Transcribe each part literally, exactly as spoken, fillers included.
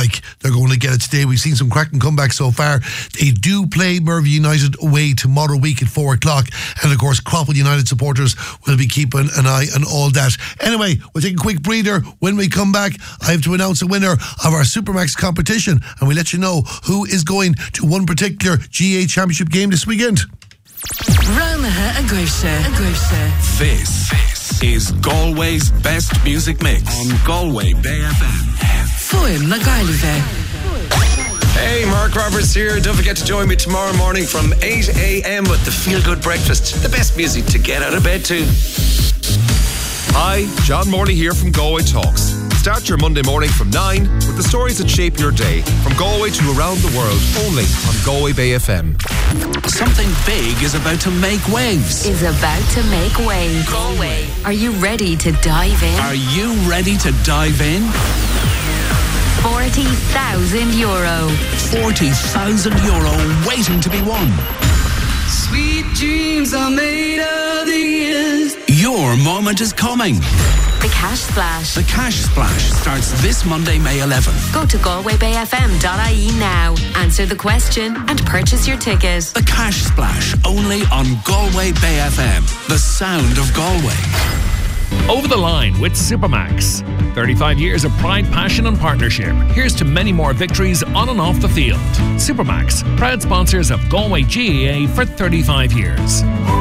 like they're going to get it today. We've seen some cracking comebacks so far. They do play Mervyn United away tomorrow week at four o'clock. And of course, Cropple United supporters will be keeping an eye on all that. Anyway, we'll take a quick breather. When we come back, I have to announce a winner of our Supermax competition, and we let you know who is going to one particular G A A Championship game this weekend. Ranagha Aguirse. Aguirse. This, this is Galway's best music mix on Galway Bay F M. Fuim na Gailve. Hey, Mark Roberts here. Don't forget to join me tomorrow morning from eight a.m. with the Feel Good Breakfast. The best music to get out of bed to. Hi, John Morley here from Galway Talks. Start your Monday morning from nine with the stories that shape your day, from Galway to around the world, only on Galway Bay F M. Something big is about to make waves. Is about to make waves. Galway. Are you ready to dive in? Are you ready to dive in? forty thousand euro. forty thousand euro waiting to be won. Sweet dreams are made of these. Your moment is coming. The Cash Splash. The Cash Splash starts this Monday, May eleventh. Go to galway bay f m dot I E now, answer the question and purchase your ticket. The Cash Splash, only on Galway Bay F M. The sound of Galway. Over the line with Supermax. thirty-five years of pride, passion and partnership. Here's to many more victories on and off the field. Supermax, proud sponsors of Galway G A A for thirty-five years.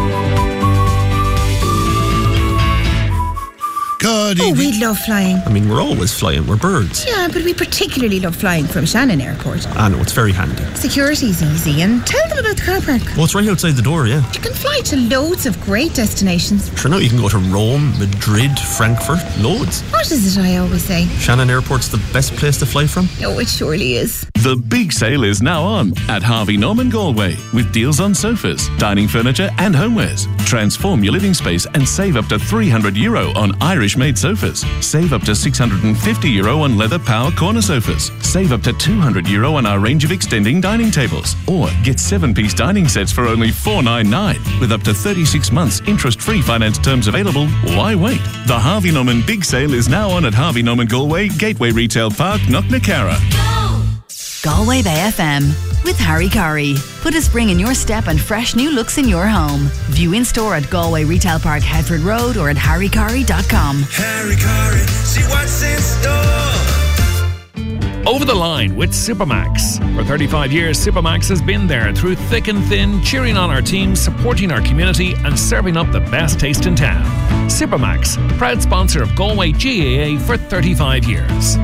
Good Oh, evening. we love flying. I mean, we're always flying. We're birds. Yeah, but we particularly love flying from Shannon Airport. I know, it's very handy. Security's easy, and tell them about the car park. Well, it's right outside the door, yeah. You can fly to loads of great destinations. Sure, now you can go to Rome, Madrid, Frankfurt, loads. What is it I always say? Shannon Airport's the best place to fly from. Oh, it surely is. The big sale is now on at Harvey Norman Galway with deals on sofas, dining furniture and homewares. Transform your living space and save up to three hundred euro on Irish-made sofas. Save up to six hundred fifty euro on leather power corner sofas. Save up to two hundred euro on our range of extending dining tables. Or get seven-piece dining sets for only four ninety-nine with up to thirty-six months interest-free finance terms available. Why wait? The Harvey Norman Big Sale is now on at Harvey Norman Galway, Gateway Retail Park, Knocknacarra. Galway Bay F M with Harry Curry. Put a spring in your step and fresh new looks in your home. View in store at Galway Retail Park, Headford Road, or at harry curry dot com. Harry Curry, see what's in store. Over the line with Supermax. For thirty-five years, Supermax has been there through thick and thin, cheering on our team, supporting our community and serving up the best taste in town. Supermax, proud sponsor of Galway G A A for thirty-five years.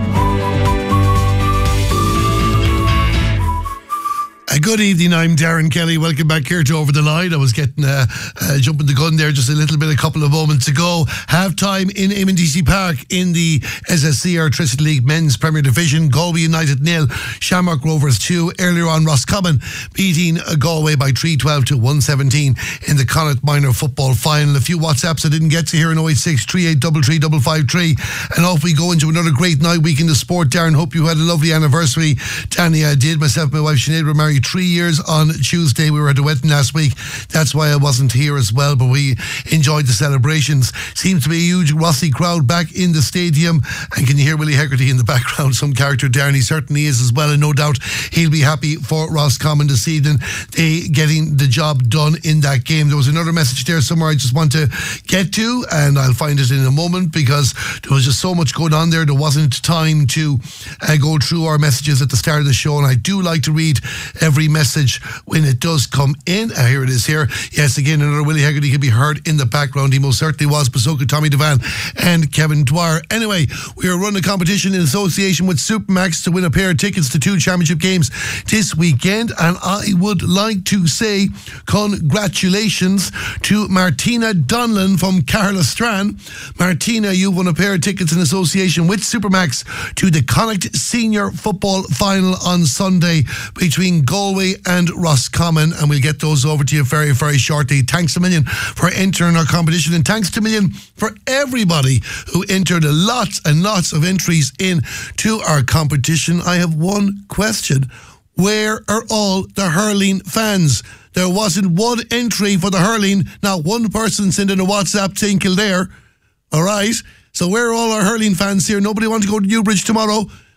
Uh, good evening, I'm Darren Kelly. Welcome back here to Over the Line. I was getting uh, uh, jumping the gun there just a little bit a couple of moments ago. Half time in Eamon D C Park in the S S C Electricity League Men's Premier Division. Galway United nil, Shamrock Rovers two. Earlier on, Roscommon beating uh, Galway by three twelve to one seventeen in the Connacht Minor Football Final. A few WhatsApps I didn't get to here in oh eight six, three eight three three, five five three. And off we go into another great night week in the sport. Darren, hope you had a lovely anniversary. Danny, I did. Myself and my wife Sinead were married three years on Tuesday. We were at a wedding last week. That's why I wasn't here as well, but we enjoyed the celebrations. Seems to be a huge Rossi crowd back in the stadium. And can you hear Willie Hegarty in the background? Some character, Darren. He certainly is as well, and no doubt he'll be happy for Roscommon this evening. They getting the job done in that game. There was another message there somewhere I just want to get to, and I'll find it in a moment because there was just so much going on there. There wasn't time to uh, go through our messages at the start of the show, and I do like to read every message when it does come in. Uh, here it is here. Yes, again, another Willie Hegarty can be heard in the background. He most certainly was, but so could Tommy Devan and Kevin Dwyer. Anyway, we are running a competition in association with Supermax to win a pair of tickets to two championship games this weekend, and I would like to say congratulations to Martina Donlan from Carla Strand. Martina, you've won a pair of tickets in association with Supermax to the Connacht Senior Football Final on Sunday between Galway and Roscommon, and we'll get those over to you very, very shortly. Thanks a million for entering our competition, and thanks a million for everybody who entered lots and lots of entries in to our competition. I have one question. Where are all the hurling fans? There wasn't one entry for the hurling. Not one person sent in a WhatsApp saying Kildare. All right? So where are all our hurling fans here? Nobody wants to go to Newbridge tomorrow?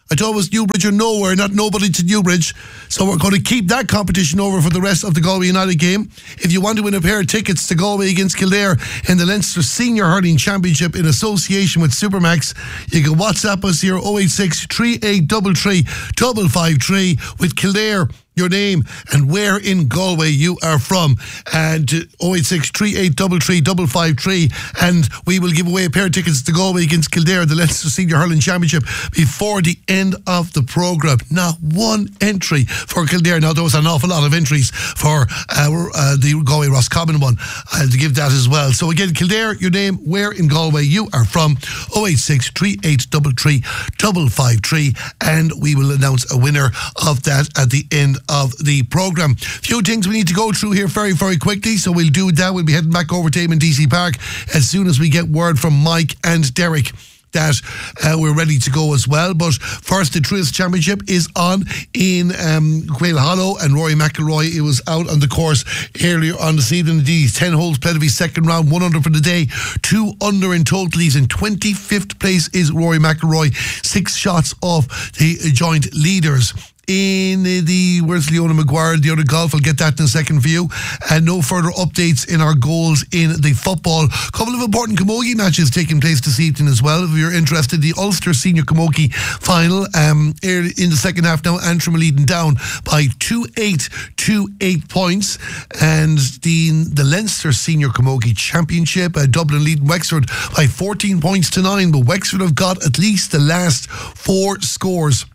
I thought it was Newbridge or nowhere, not nobody to Newbridge. So we're going to keep that competition over for the rest of the Galway United game. If you want to win a pair of tickets to Galway against Kildare in the Leinster Senior Hurling Championship in association with Supermax, you can WhatsApp us here oh eight six, three eight three three, five five three with Kildare, your name and where in Galway you are from, and oh eight six, three eight three three, five five three, and we will give away a pair of tickets to Galway against Kildare, the Leinster Senior Hurling Championship, before the end of the programme. Not one entry for Kildare. Now there was an awful lot of entries for our, uh, the Galway Roscommon one. I have to give that as well. So again, Kildare, your name, where in Galway you are from, oh eight six, three eight three three, five five three, and we will announce a winner of that at the end of the programme. Few things we need to go through here very, very quickly, so we'll do that. We'll be heading back over to M D C Park as soon as we get word from Mike and Derek that uh, we're ready to go as well. But first, the Trios Championship is on in um, Quail Hollow, and Rory McIlroy, it was out on the course earlier on this evening. He's ten holes played of his second round, one under for the day, two under in total. He's in twenty-fifth place is Rory McIlroy, six shots off the joint leaders. In the, where's Leona Maguire, the other golf, I'll get that in a second for you. And no further updates in our goals in the football. A couple of important camogie matches taking place this evening as well. If you're interested, the Ulster Senior Camogie final um, in the second half now, Antrim are leading down by two eight, two eight points. And the, the Leinster Senior Camogie Championship, uh, Dublin leading Wexford by fourteen points to nine, but Wexford have got at least the last four scores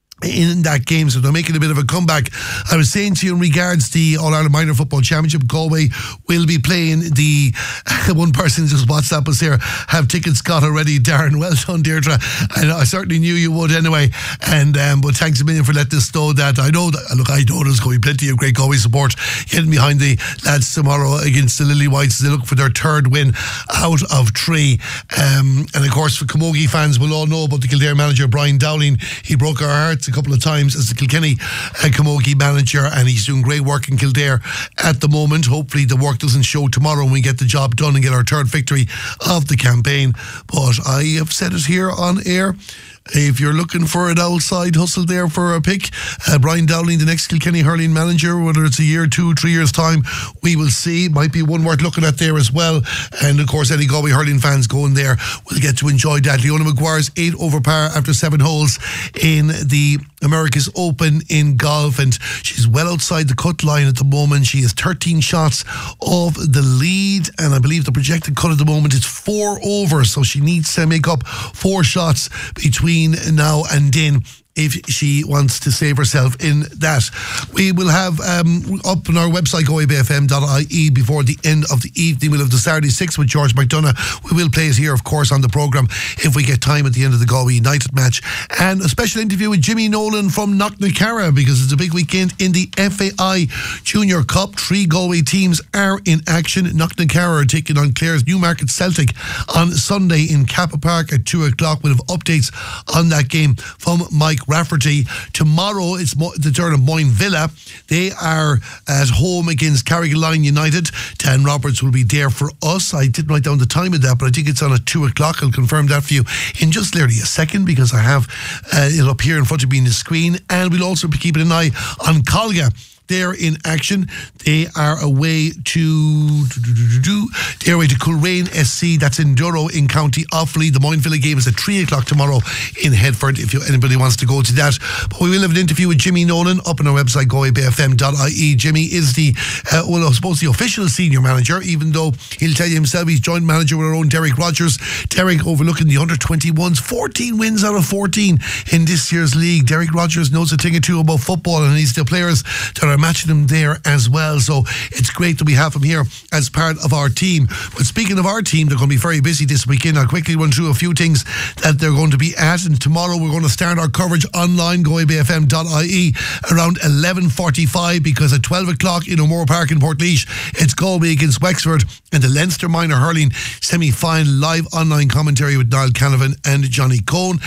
in that game, so they're making a bit of a comeback. I was saying to you in regards to the All-Ireland Minor Football Championship, Galway will be playing the one person just WhatsApp us here, have tickets got already. Darren, well done, Deirdre. I, I certainly knew you would anyway, and um, but thanks a million for letting us know that. I know that, look, I know there's going to be plenty of great Galway support getting behind the lads tomorrow against the Lily Whites as they look for their third win out of three. Um, and of course, for Camogie fans, we'll all know about the Kildare manager Brian Dowling. He broke our hearts a couple of times as the Kilkenny uh, Camogie manager, and he's doing great work in Kildare at the moment. Hopefully the work doesn't show tomorrow when we get the job done and get our third victory of the campaign. But I have said it here on air, if you're looking for an outside hustle there for a pick, uh, Brian Dowling, the next Kilkenny hurling manager, whether it's a year, two, three years time, we will see. Might be one worth looking at there as well. And of course, any Galway hurling fans going there will get to enjoy that. Leona Maguire's eight over par after seven holes in the America's Open in golf, and she's well outside the cut line at the moment. She is thirteen shots off the lead, and I believe the projected cut at the moment is four over, so she needs to make up four shots between now and then if she wants to save herself in that. We will have um, up on our website, galway bay f m dot i e, before the end of the evening. We'll have the Saturday Six with George McDonough. We will play it here, of course, on the programme if we get time at the end of the Galway United match. And a special interview with Jimmy Nolan from Knocknacarra, because it's a big weekend in the F A I Junior Cup. Three Galway teams are in action. Knocknacarra are taking on Clare's Newmarket Celtic on Sunday in Kappa Park at two o'clock. We'll have updates on that game from Mike Rafferty. Tomorrow it's the turn of Moyne Villa. They are at home against Carrigaline United. Dan Roberts will be there for us. I didn't write down the time of that, but I think it's on at two o'clock. I'll confirm that for you in just literally a second, because I have uh, it up here in front of me on the screen. And we'll also be keeping an eye on Colga. They're in action. They are away to they're away to Coleraine S C. That's in Durrow in County Offaly. The Moyne Villa game is at three o'clock tomorrow in Headford, if you, anybody wants to go to that. But we will have an interview with Jimmy Nolan up on our website, galway bay f m dot i e. Jimmy is the uh, well, I suppose the official senior manager, even though he'll tell you himself he's joint manager with our own Derek Rogers. Derek overlooking the under twenty-ones, fourteen wins out of fourteen in this year's league. Derek Rogers knows a thing or two about football, and he's the players that are matching him there as well. So it's great that we have him here as part of our team. But speaking of our team, they're going to be very busy this weekend. I'll quickly run through a few things that they're going to be at. And tomorrow we're going to start our coverage online, galway bay f m dot i e, around eleven forty-five, because at twelve o'clock in O'Moore Park in Portlaoise, it's Galway against Wexford and the Leinster Minor Hurling semi-final, live online commentary with Niall Canavan and Johnny Cohn.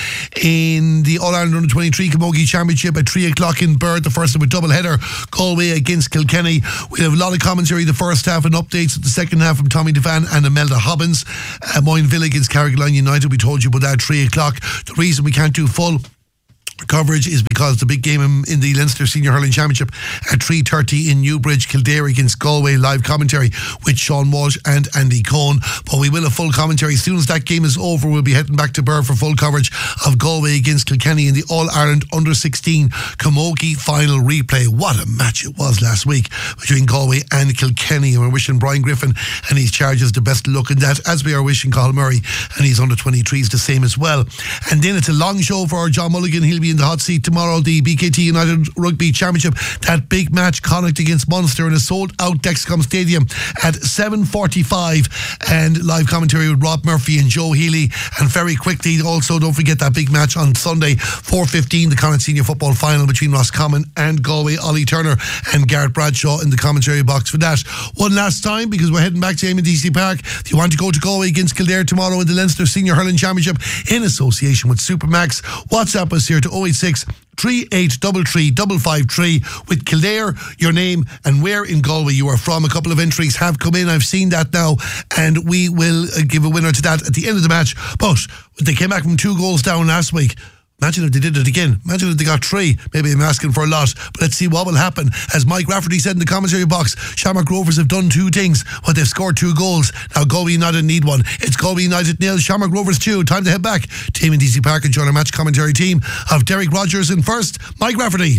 In the All-Ireland Under twenty-three Camogie Championship at three o'clock in Bird, the first of a double header, Galway against Kilkenny. We'll have a lot of commentary the first half and updates at the second half from Tommy Devan and Imelda Hobbins. uh, Moyne Villa against Carrigaline United, we told you about that at three o'clock. The reason we can't do full coverage is because the big game in, in the Leinster Senior Hurling Championship at three thirty in Newbridge, Kildare against Galway, live commentary with Sean Walsh and Andy Cohn. But we will have full commentary as soon as that game is over. We'll be heading back to Birr for full coverage of Galway against Kilkenny in the All-Ireland under sixteen Camogie final replay. What a match it was last week between Galway and Kilkenny, and we're wishing Brian Griffin and his charges the best of luck in that, as we are wishing Cathal Murray and his under twenty-threes the same as well. And then it's a long show for John Mulligan. He'll be in the hot seat tomorrow. The B K T United Rugby Championship, that big match, Connacht against Munster in a sold out Dexcom Stadium at seven forty-five, and live commentary with Rob Murphy and Joe Healy. And very quickly also, don't forget that big match on Sunday, four fifteen, the Connacht Senior Football Final between Roscommon and Galway. Ollie Turner and Garrett Bradshaw in the commentary box for that. One last time, because we're heading back to M D C Park. If you want to go to Galway against Kildare tomorrow in the Leinster Senior Hurling Championship in association with Supermax, WhatsApp us here to oh eight six, three eight three three, five five three with Kildare, your name and where in Galway you are from. A couple of entries have come in, I've seen that now, and we will uh, give a winner to that at the end of the match. But they came back from two goals down last week. Imagine if they did it again. Imagine if they got three. Maybe I'm asking for a lot, but let's see what will happen. As Mike Rafferty said in the commentary box, Shamrock Rovers have done two things, but they've scored two goals. Now Galway United need one. It's Galway United nil, Shamrock Rovers two. Time to head back to M D C Park and join our match commentary team of Derek Rogers in first, Mike Rafferty.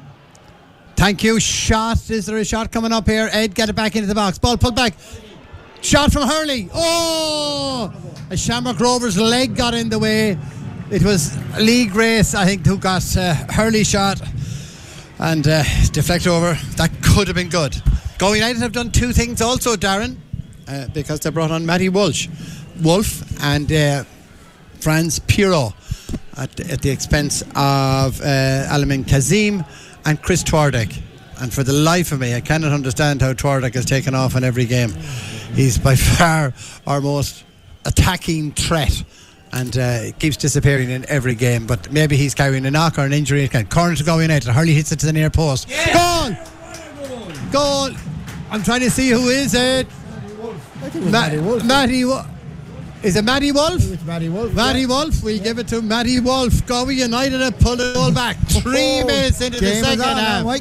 Thank you. Shot. Is there a shot coming up here? Ed, get it back into the box. Ball pulled back. Shot from Hurley. Oh! A Shamrock Rovers leg got in the way. It was Lee Grace, I think, who got uh, Hurley shot and uh, deflected over. That could have been good. Galway United have done two things also, Darren, uh, because they brought on Matty Walsh, Wolf and uh, Franz Pirot at, at the expense of uh, Alamin Kazim and Chris Twardek. And for the life of me, I cannot understand how Twardek has taken off in every game. He's by far our most attacking threat, and uh, keeps disappearing in every game. But maybe he's carrying a knock or an injury. Corner to Galway United. Hurley hits it to the near post. Yeah. Goal! Goal! I'm trying to see who is it. I think it was Ma- Matty Wolf. Matty Wolf. Is it Matty Wolf? It's Matty Wolf. Matty yeah. Wolf. We'll give it to Matty Wolf. Galway United have pulled it all back. Three Oh, minutes into the game is second on half. now, Mike.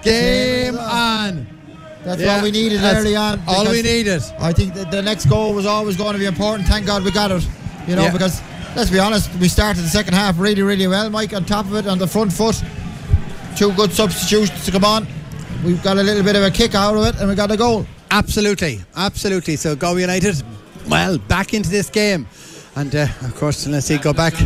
Game Game is on. That's Yeah, what we needed that's early on. all we because needed. I think that the next goal was always going to be important. Thank God we got it. You know, Yeah. because let's be honest, we started the second half really, really well, Mike, on top of it, on the front foot. Two good substitutions to come on. We've got a little bit of a kick out of it, and we got a goal. Absolutely, absolutely. So Galway United, well, back into this game, and uh, of course, let's see, go back.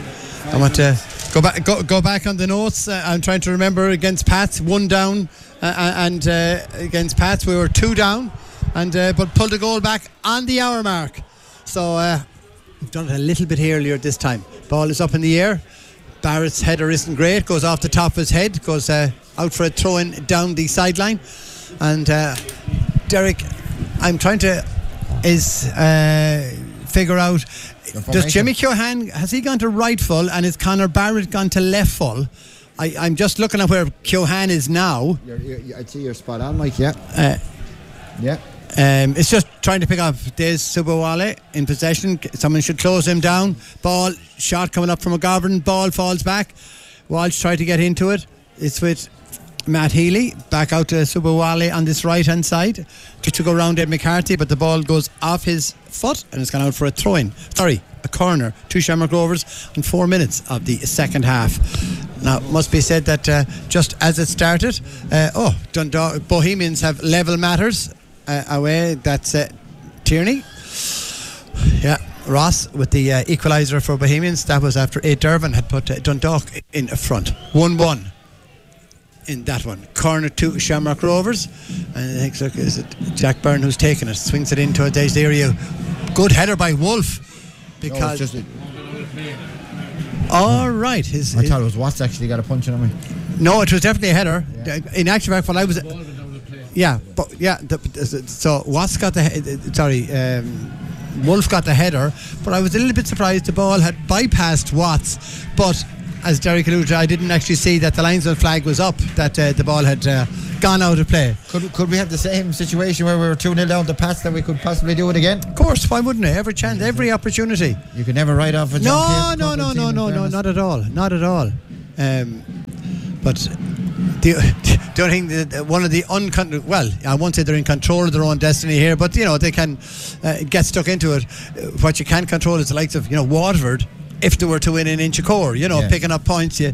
I want to go back, go, go back on the notes. Uh, I'm trying to remember against Pats, one down, uh, and uh, against Pats we were two down, and uh, but pulled a goal back on the hour mark. So uh, we've done it a little bit earlier this time. Ball is up in the air. Barrett's header isn't great. Goes off the top of his head. Goes uh, out for a throw in down the sideline, and. Uh, Derek, I'm trying to is uh, figure out, does Jimmy Keohane, has he gone to right full and is Conor Barrett gone to left full? I, I'm just looking at where Keohane is now. You're, you're, I'd say you're spot on, Mike, yeah. Uh, yeah. Um, it's just trying to pick up Des Subawale in possession. Someone should close him down. Ball, shot coming up from McGovern. Ball falls back. Walsh tried to get into it. It's with Matt Healy back out to Subawale on this right hand side to go round Ed McCarthy, but the ball goes off his foot and it's gone out for a throw-in sorry a corner to Shamrock Rovers in four minutes of the second half. Now it must be said that uh, just as it started uh, oh Dundalk Bohemians have level matters uh, away. That's uh, Tierney yeah Ross with the uh, equaliser for Bohemians. That was after A. Dervin had put uh, Dundalk in front. one one in that one. Corner to Shamrock Rovers, and I think, look, is it Jack Byrne who's taking it, swings it into a day's area. Good header by Wolf, because no, it's just a, all right his, I his, thought it was Watts actually got a punch on him. no, it was definitely a header. Yeah. In actual fact, when I was yeah but yeah the, so Watts got the he- sorry um, Wolf got the header, but I was a little bit surprised the ball had bypassed Watts, but as Derek alluded to, I didn't actually see that the linesman flag was up, that uh, the ball had uh, gone out of play. Could could we have the same situation where we were two nil down to Pats that we could possibly do it again? Of course, why wouldn't I? Every chance, every opportunity. You could never write off a No, no, no, no, no, no, not at all, not at all. Um, but the, the only thing, that one of the uncon- well, I won't say they're in control of their own destiny here, but you know they can uh, get stuck into it. What you can control is the likes of you know Waterford, if they were to win in Inchicore, you know, Yeah. picking up points. You,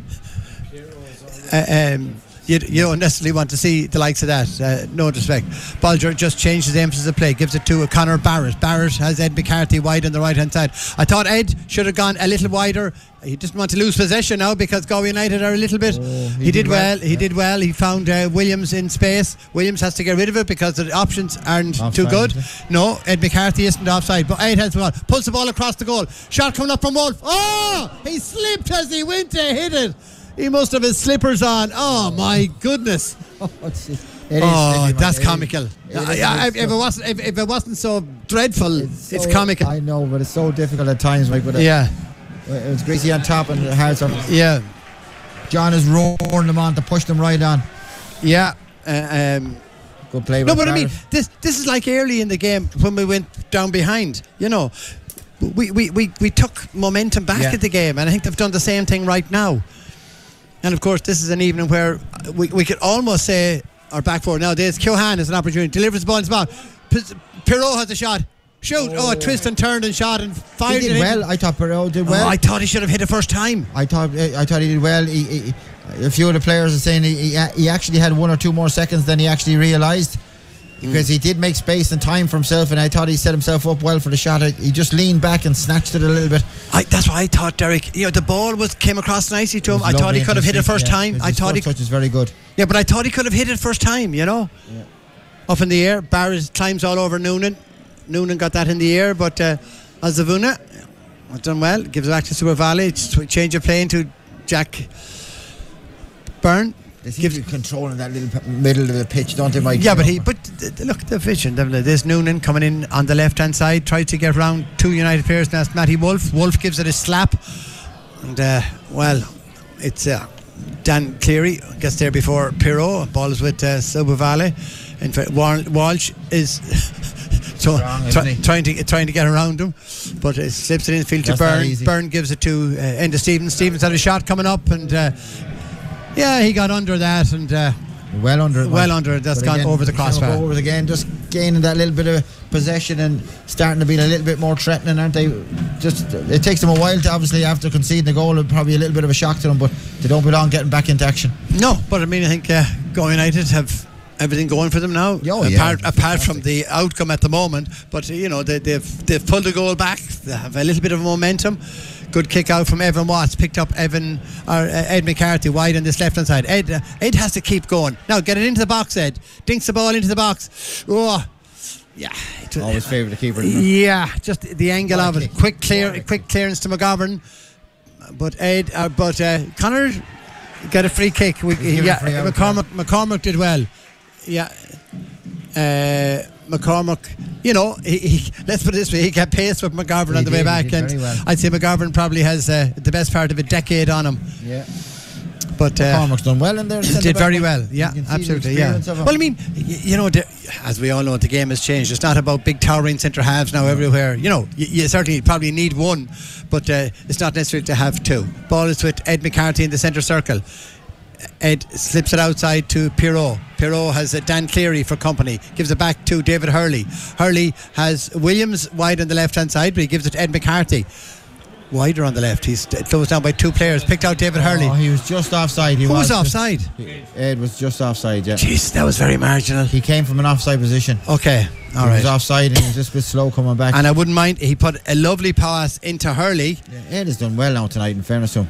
uh, um, you, you don't necessarily want to see the likes of that. Uh, no disrespect. Bolger just changed his emphasis of play, gives it to uh, Conor Barrett. Barrett has Ed McCarthy wide on the right hand side. I thought Ed should have gone a little wider. He doesn't want to lose possession now because Galway United are a little bit. Oh, he, he did well. He yeah. did well. He found uh, Williams in space. Williams has to get rid of it because the options aren't offside, too good. No, Ed McCarthy isn't offside, but Ed has the ball. Pulls the ball across the goal. Shot coming up from Wolf. Oh, he slipped as he went to hit it. He must have his slippers on. Oh my goodness. Oh, it's, it oh is, that's it comical. Is, it I, is, I, if it wasn't, if, if it wasn't so dreadful, it's, it's so, comical. I know, but it's so difficult at times. Like with yeah. It, it was Greasy on top and the hearts on. Yeah. John is roaring them on to push them right on. Yeah. Uh, um, Good play. No, but I mean, this this is like early in the game when we went down behind. You know, we we, we, we took momentum back yeah. at the game, and I think they've done the same thing right now. And of course, this is an evening where we, we could almost say our back four nowadays. Keohane has an opportunity, delivers the ball in his mouth. Pirot has a shot. Shoot! Oh, oh twist and turned and shot and fired. He did it well. in. I thought Pirot did well. Oh, I thought he should have hit it first time. I thought I thought he did well. He, he, a few of the players are saying he, he he actually had one or two more seconds than he actually realised. Because mm. he did make space and time for himself, and I thought he set himself up well for the shot. He just leaned back and snatched it a little bit. I, that's what I thought, Derek. You know, the ball was came across nicely to him. I thought he could have hit it first yeah, time. I thought he touch is very good. Yeah, but I thought he could have hit it first time. You know, yeah. Up in the air, Barrett climbs all over Noonan. Noonan got that in the air, but uh, Azavuna has done well. Gives it back to Super Valley. Change of play into Jack Byrne. They seem to be controlling that little p- middle of the pitch, don't they, Mike? Yeah, but he, but th- look, the vision. There's Noonan coming in on the left-hand side, tried to get around two United players. Now it's Matty Wolf. Wolf gives it a slap, and uh, well, it's uh, Dan Cleary gets there before Pirot. Ball is with uh, Super Valley. In fact, Walsh is so Strong, try, trying to trying to get around him, but it slips it in the field to Byrne. Byrne gives it to uh, Enda Stevens. Stevens had a shot coming up, and uh, yeah, he got under that and uh, well under it. Well under it. That's gone again, over the crossbar. Over it again, just gaining that little bit of possession and starting to be a little bit more threatening, aren't they? Just it takes them a while to obviously after conceding the goal, and probably a little bit of a shock to them, but they don't belong getting back into action. No, but I mean, I think uh, Go United have everything going for them now. Oh, apart yeah, apart from the outcome at the moment, but you know they, they've they've pulled the goal back. They have a little bit of momentum. Good kick out from Evan Watts, picked up Evan or uh, Ed McCarthy wide on this left hand side. Ed uh, Ed has to keep going now. Get it into the box. Ed dinks the ball into the box. Oh, yeah. Always favour the keeper. Yeah, just the angle of it. Quick clear, quick clearance to McGovern, but Ed, uh, but uh, Connor got a free kick. We, yeah, free McCormick, McCormick did well. Yeah, uh, McCormick. You know, he, he, let's put it this way: he got pace with McGovern he on the did, way back, and well. I'd say McGovern probably has uh, the best part of a decade on him. Yeah. But uh, McCormick's done well in there. Did very well. Yeah, absolutely. Yeah. Well, I mean, y- you know, the, as we all know, the game has changed. It's not about big towering centre halves now everywhere. You know, you, you certainly probably need one, but uh, it's not necessary to have two. Ball is with Ed McCarthy in the centre circle. Ed slips it outside to Pirot. Pirot has uh, Dan Cleary for company. Gives it back to David Hurley. Hurley has Williams wide on the left hand side, but he gives it to Ed McCarthy. Wider on the left. He's closed down by two players. Picked out David Hurley. Oh, he was just offside. He Who was, was offside? Just, Ed was just offside, yeah. Jeez, that was very marginal. He came from an offside position. Okay, all he right. He was offside and he was just a bit slow coming back. And I wouldn't mind, he put a lovely pass into Hurley. Yeah, Ed has done well now tonight, in fairness to him.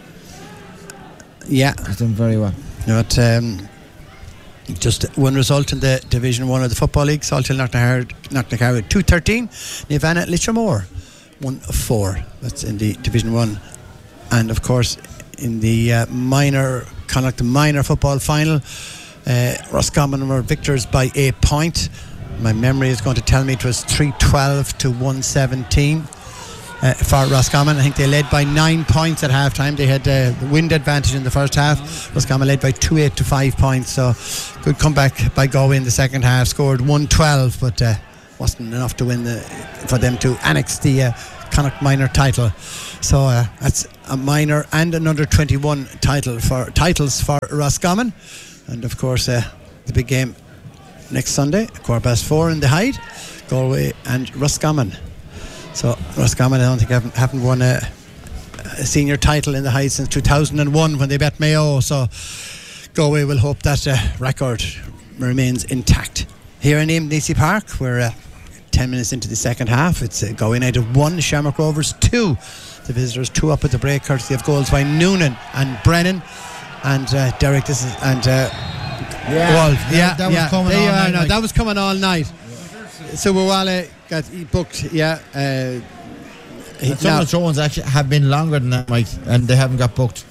Yeah. He's done very well. But um, just one result in the Division one of the Football League. Salthill Knocknacarra two thirteen. Nivana Litramore one four. That's in the Division one. And of course in the uh, minor Connacht minor football final, uh, Roscommon were victors by a point. My memory is going to tell me it was three twelve to one seventeen. Uh, for Roscommon, I think they led by nine points at half time. They had uh, the wind advantage in the first half. Roscommon led by two eight to five points. So good comeback by Galway in the second half. Scored one twelve, but uh, wasn't enough to win the, for them to annex the uh, Connacht minor title. So uh, that's a minor and an under twenty-one title for titles for Roscommon, and of course uh, the big game next Sunday, quarter past four in the Hyde, Galway and Roscommon. So Roscommon, I don't think haven't, haven't won a, a senior title in the Hyde since two thousand one when they bet Mayo. So Galway will hope that uh, record remains intact. Here in M D C Park, we're uh, ten minutes into the second half. It's uh, Galway United one, Shamrock Rovers two. The visitors two up at the break, courtesy of goals by Noonan and Brennan and uh, Derek. This is and uh, Yeah, Wolf. that- Yeah, that was yeah. coming There you all are night, now. like- That was coming all night. So Wale got he booked. Yeah. Uh, he, And some now- of the throw-ins actually have been longer than that, Mike, and they haven't got booked.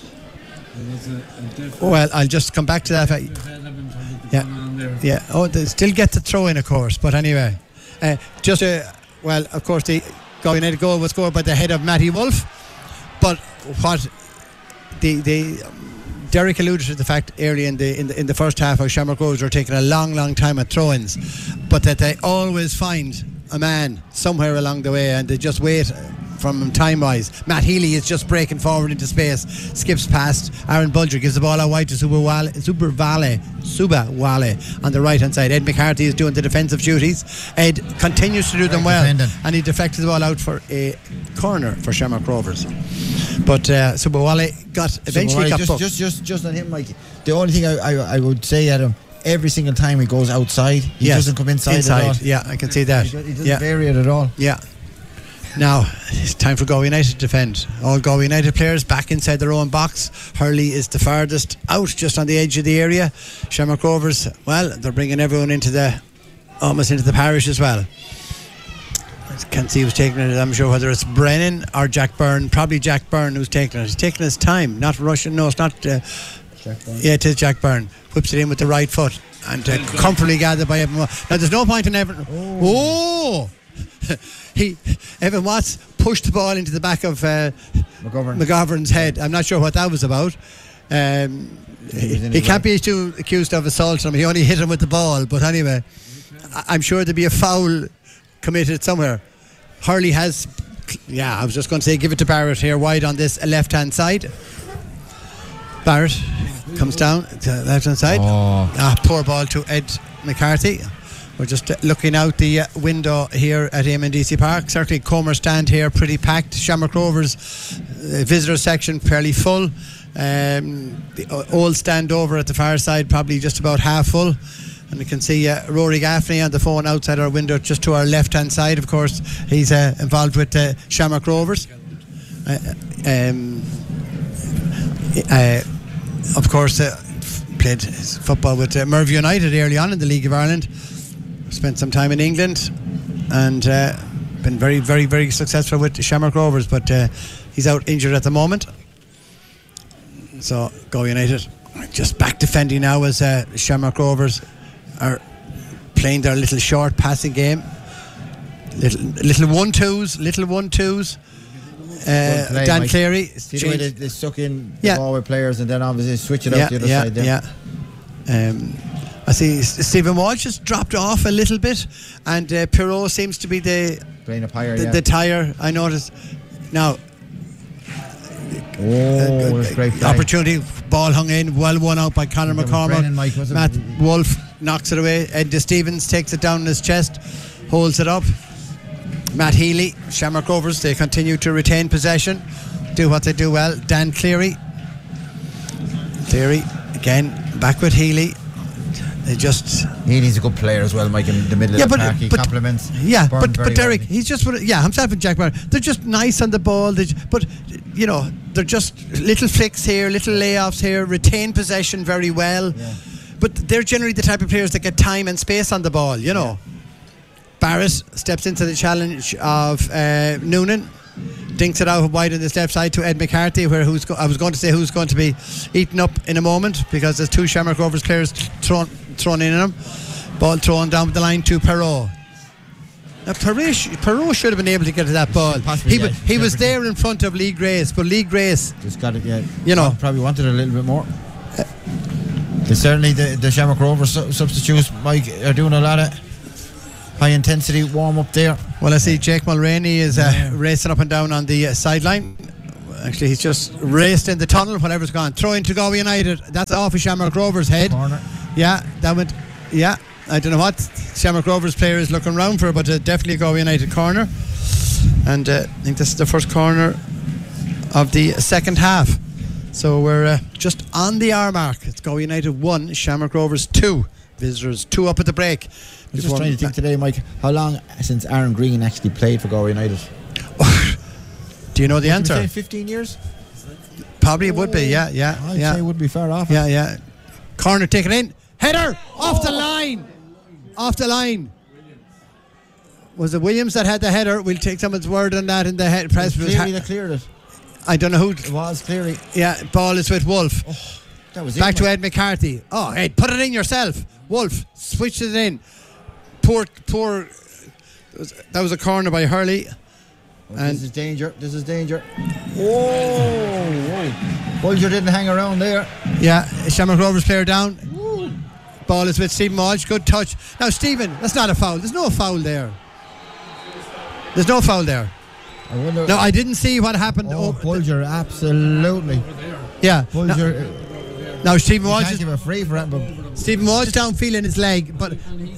well, I'll just come back to that. Yeah, yeah. Oh, they still get to throw in, of course. But anyway, uh, just uh, well, of course, the Galway United goal was scored by the head of Matty Wolf. But what the the um, Derek alluded to the fact early in the in the in the first half how Shamrock Rovers were taking a long, long time at throw-ins, but that they always find a man somewhere along the way, and they just wait from time-wise. Matt Healy is just breaking forward into space, skips past Aaron Bulger, gives the ball out wide to Subawale, Subawale, Subawale on the right-hand side. Ed McCarthy is doing the defensive duties. Ed continues to do them well, defending. and he deflected the ball out for a corner for Shamrock Rovers. But uh, Subawale got eventually So, got just, booked. just, just, just on him, Mike. The only thing I, I, I would say at him, every single time he goes outside, he Yes, doesn't come inside, inside. at all. Yeah, I can see that. He, do- he doesn't Yeah. vary it at all. Yeah. Now it's time for Galway United to defend. All Galway United players back inside their own box. Hurley is the farthest out, just on the edge of the area. Shamrock Rovers, well, they're bringing everyone into the almost into the parish as well. I can't see who's taking it. I'm sure whether it's Brennan or Jack Byrne. Probably Jack Byrne who's taking it. He's taking his time, not rushing. No, it's not. Uh, Jack Byrne. Yeah, it is Jack Byrne. Whips it in with the right foot and uh, comfortably gathered by Evan Watts. Now there's no point in Evan. Oh. he Evan Watts pushed the ball into the back of uh, McGovern. McGovern's head. I'm not sure what that was about. Um, he he can't be too accused of assault on him. He only hit him with the ball. But anyway, I- I'm sure there'd be a foul committed somewhere. Hurley has, yeah, I was just going to say, give it to Barrett here, wide on this left hand side. Barrett comes down to the left hand side. Oh. Ah, poor ball to Ed McCarthy. We're just uh, looking out the uh, window here at M D C Park. Certainly Comer stand here pretty packed. Shamrock Rovers uh, visitor section fairly full. Um, the uh, old stand over at the far side probably just about half full. And we can see uh, Rory Gaffney on the phone outside our window just to our left hand side. Of course, he's uh, involved with uh, Shamrock Rovers. Uh, um, uh, of course, uh, f- played his football with uh, Merv United early on in the League of Ireland. Spent some time in England and uh, been very, very, very successful with Shamrock Rovers, but uh, he's out injured at the moment. So Galway United just back defending now as uh, Shamrock Rovers are playing their little short passing game. Little, little one twos, little one twos. Uh, Play, Dan Mike. Cleary. See the way they, they suck in the Yeah. Galway players and then obviously switch it yeah, out the other yeah, side there. Yeah. Um, I see S- Stephen Walsh has dropped off a little bit, and uh, Pirot seems to be the Playing up higher, the, yeah. the tire. I noticed. Now, Oh, that's great play. opportunity, ball hung in, well won out by Conor That was McCormack. Brennan, Mike, wasn't Matt it? Wolf knocks it away. Ed Stevens takes it down in his chest, holds it up. Matt Healy, Shamrock Rovers, they continue to retain possession, do what they do well. Dan Cleary. Cleary, again, back with Healy. They just. He's a good player as well, Mike, in the middle Yeah, of the but- park. He but- compliments. Yeah, Byrne but very but Derek, well. he's just yeah himself and Jack Byrne. They're just nice on the ball. They, j- but you know they're just little flicks here, little layoffs here, retain possession very well. Yeah. But they're generally the type of players that get time and space on the ball. You know, Barrett steps into the challenge of uh, Noonan. Dinks it out wide on this left side to Ed McCarthy, where who's go- I was going to say who's going to be eaten up in a moment because there's two Shamrock Rovers players thrown thrown in on him. Ball thrown down the line to Perrault. Now Perrault, sh- Perrault should have been able to get to that ball. Possibly, He, yeah. wa- he was there in front of Lee Grace, but Lee Grace, Just got it, yeah. You know. Probably wanted a little bit more. They certainly, the, the Shamrock Rovers su- substitutes, Mike, are doing a lot of high intensity warm up there. Well, I see Jake Mulroney is uh, racing up and down on the uh, sideline. Actually, he's just raced in the tunnel. Whatever's gone, throw into Galway United. That's off of Shamrock Rovers' head. Corner. Yeah, that went. Yeah, I don't know what Shamrock Rovers player is looking around for, but uh, definitely a Galway United corner. And uh, I think this is the first corner of the second half. So we're uh, just on the hour mark. It's Galway United one, Shamrock Rovers two. Visitors two up at the break. I was just trying to think today, Mike, how long since Aaron Green actually played for Galway United? Do you know the Would answer? you say fifteen years? Probably it would be, yeah, yeah. I'd yeah. say it would be far off. Yeah, yeah. Corner taken in. Header! Off the line! Off the line. Was it Williams that had the header? We'll take someone's word on that in the head press. Cleary ha- that cleared it. I don't know who. It was Cleary. Yeah, ball is with Wolf. Oh, that was Back it, to Mike. Ed McCarthy. Oh, Ed, put it in yourself. Wolf, switched it in. Poor, poor. That was a corner by Hurley. Oh, and this is danger. This is danger. Whoa, whoa. Bulger didn't hang around there. Yeah, Shamrock Rovers player down. Ooh. Ball is with Stephen Walsh. Good touch. Now, Stephen, that's not a foul. There's no foul there. There's no foul there. I wonder. No, I didn't see what happened. Oh, Bulger, absolutely. Yeah. Bulger. Now, now Stephen Walsh can't is give a free for that, but Stephen Walsh down feeling his leg, but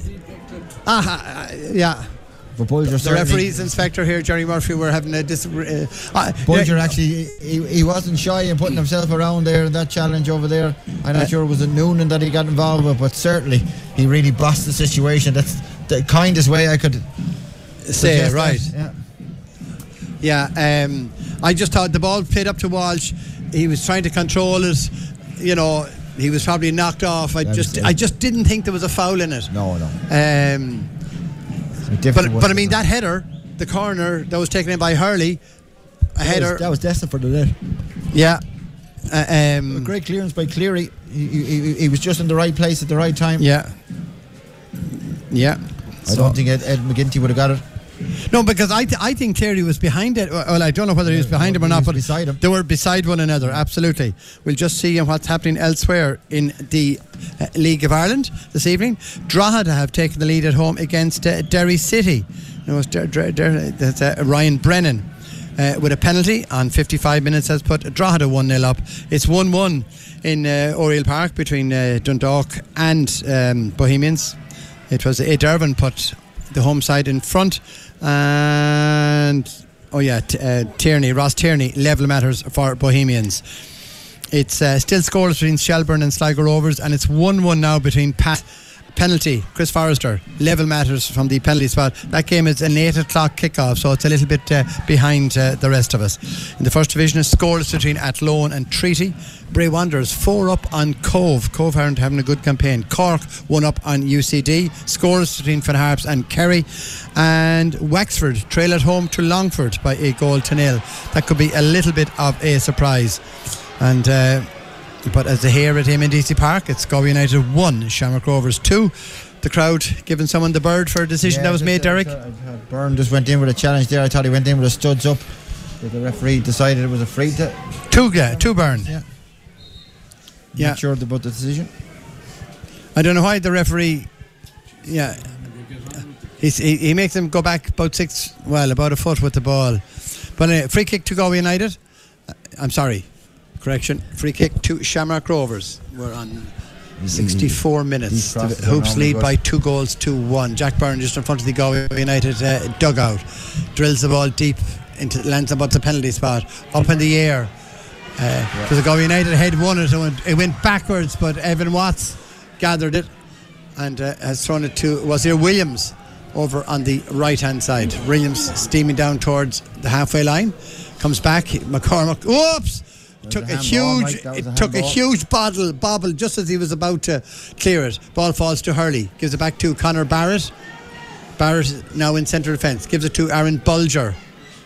ah, uh, yeah. For Bulger, the referee's inspector here, Jerry Murphy, were having a dis- uh, uh, Bulger actually, he, he wasn't shy in putting himself around there in that challenge over there. I'm not uh, sure it was a Noonan that he got involved with, but certainly he really bossed the situation. That's the kindest way I could say it, right. That. Yeah, yeah um, I just thought the ball played up to Walsh. He was trying to control it. You know, he was probably knocked off. I That's just, it. I just didn't think there was a foul in it. No, no. Um, but, but I mean that header, the corner that was taken in by Hurley, a that header was, that was destined for the net. Yeah, uh, um, a great clearance by Cleary. He, he, he was just in the right place at the right time. Yeah, yeah. I So- don't think Ed, Ed McGinty would have got it. No, because I th- I think Cleary was behind it. Well, I don't know whether he was behind him or not, but beside him. They were beside one another. Absolutely. We'll just see what's happening elsewhere in the uh, League of Ireland this evening. Drogheda have taken the lead at home against uh, Derry City. It was Der- Der- Der- that's, uh, Ryan Brennan uh, with a penalty on fifty-five minutes has put Drogheda one nil up. It's one one in uh, Oriel Park between uh, Dundalk and um, Bohemians. It was Ed Irvin put the home side in front, and oh yeah, t- uh, Tierney, Ross Tierney, level matters for Bohemians. It's uh, still scoreless between Shelburne and Sligo Rovers, and it's one one now between Pat. Penalty, Chris Forrester, level matters from the penalty spot. That game is an eight o'clock kickoff, so it's a little bit uh, behind uh, the rest of us. In the first division, is scoreless between Athlone and Treaty. Bray Wanderers four up on Cove. Cove aren't having a good campaign. Cork one up on U C D. Scoreless between Finn Harps and Kerry. And Wexford trail at home to Longford by a goal to nil. That could be a little bit of a surprise. And uh, but as they hear at M N D C Park, it's Galway United one, Shamrock Rovers two. The crowd giving someone the bird for a decision Yeah, that was just, made, uh, Derek. uh, uh, Byrne just went in with a challenge there. I thought he went in with a studs up, but the referee decided it was a free to Two, yeah, two burn. Yeah. Yeah. Not sure about the decision. I don't know why the referee, yeah, he's, he, he makes them go back about six, well, about a foot with the ball. But uh, free kick to Galway United. Uh, I'm sorry, correction. Free kick to Shamrock Rovers. We're on sixty-four minutes. The Hoops lead by two goals to one. Jack Byrne just in front of the Galway United uh, dugout. Drills the ball deep into, lands about the penalty spot. Up in the air. Uh, yeah. So the Galway United head won it, and it went backwards, but Evan Watts gathered it and uh, has thrown it to Wazir Williams over on the right hand side. Williams steaming down towards the halfway line, comes back. McCormack, whoops! Took a, a huge, it a took a huge bobble, bobble just as he was about to clear it. Ball falls to Hurley, gives it back to Conor Barrett. Barrett now in centre defence, gives it to Aaron Bulger.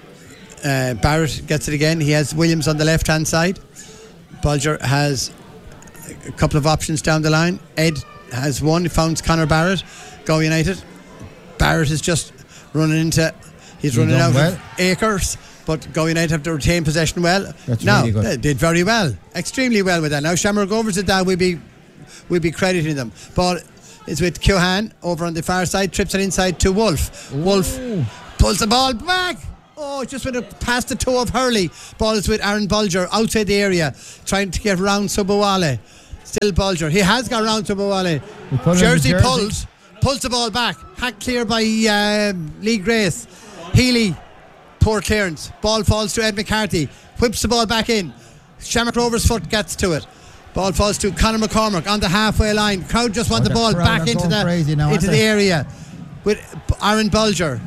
Uh, Barrett gets it again. He has Williams on the left hand side. Bulger has a couple of options down the line. Ed has one. He found Conor Barrett. Galway United. Barrett is just running into. He's He running done out well. of acres. But Galway United have to retain possession well. That's now really good. they did very well, extremely well with that. Now Shamrock Rovers did that. We'd be we'd be crediting them. But is with Keohane over on the far side, trips it inside to Wolf. Ooh. Wolf pulls the ball back. Oh, just went past the toe of Hurley. Ball is with Aaron Bulger outside the area, trying to get round Subawale. Still Bulger. He has got round Subawale. Jersey, Jersey pulls, pulls the ball back. Hacked clear by um, Lee Grace. Healy, poor clearance. Ball falls to Ed McCarthy. Whips the ball back in. Shamrock Rovers' foot gets to it. Ball falls to Conor McCormack on the halfway line. Crowd just want oh, the, the ball back into the now, into the area with Aaron Bulger.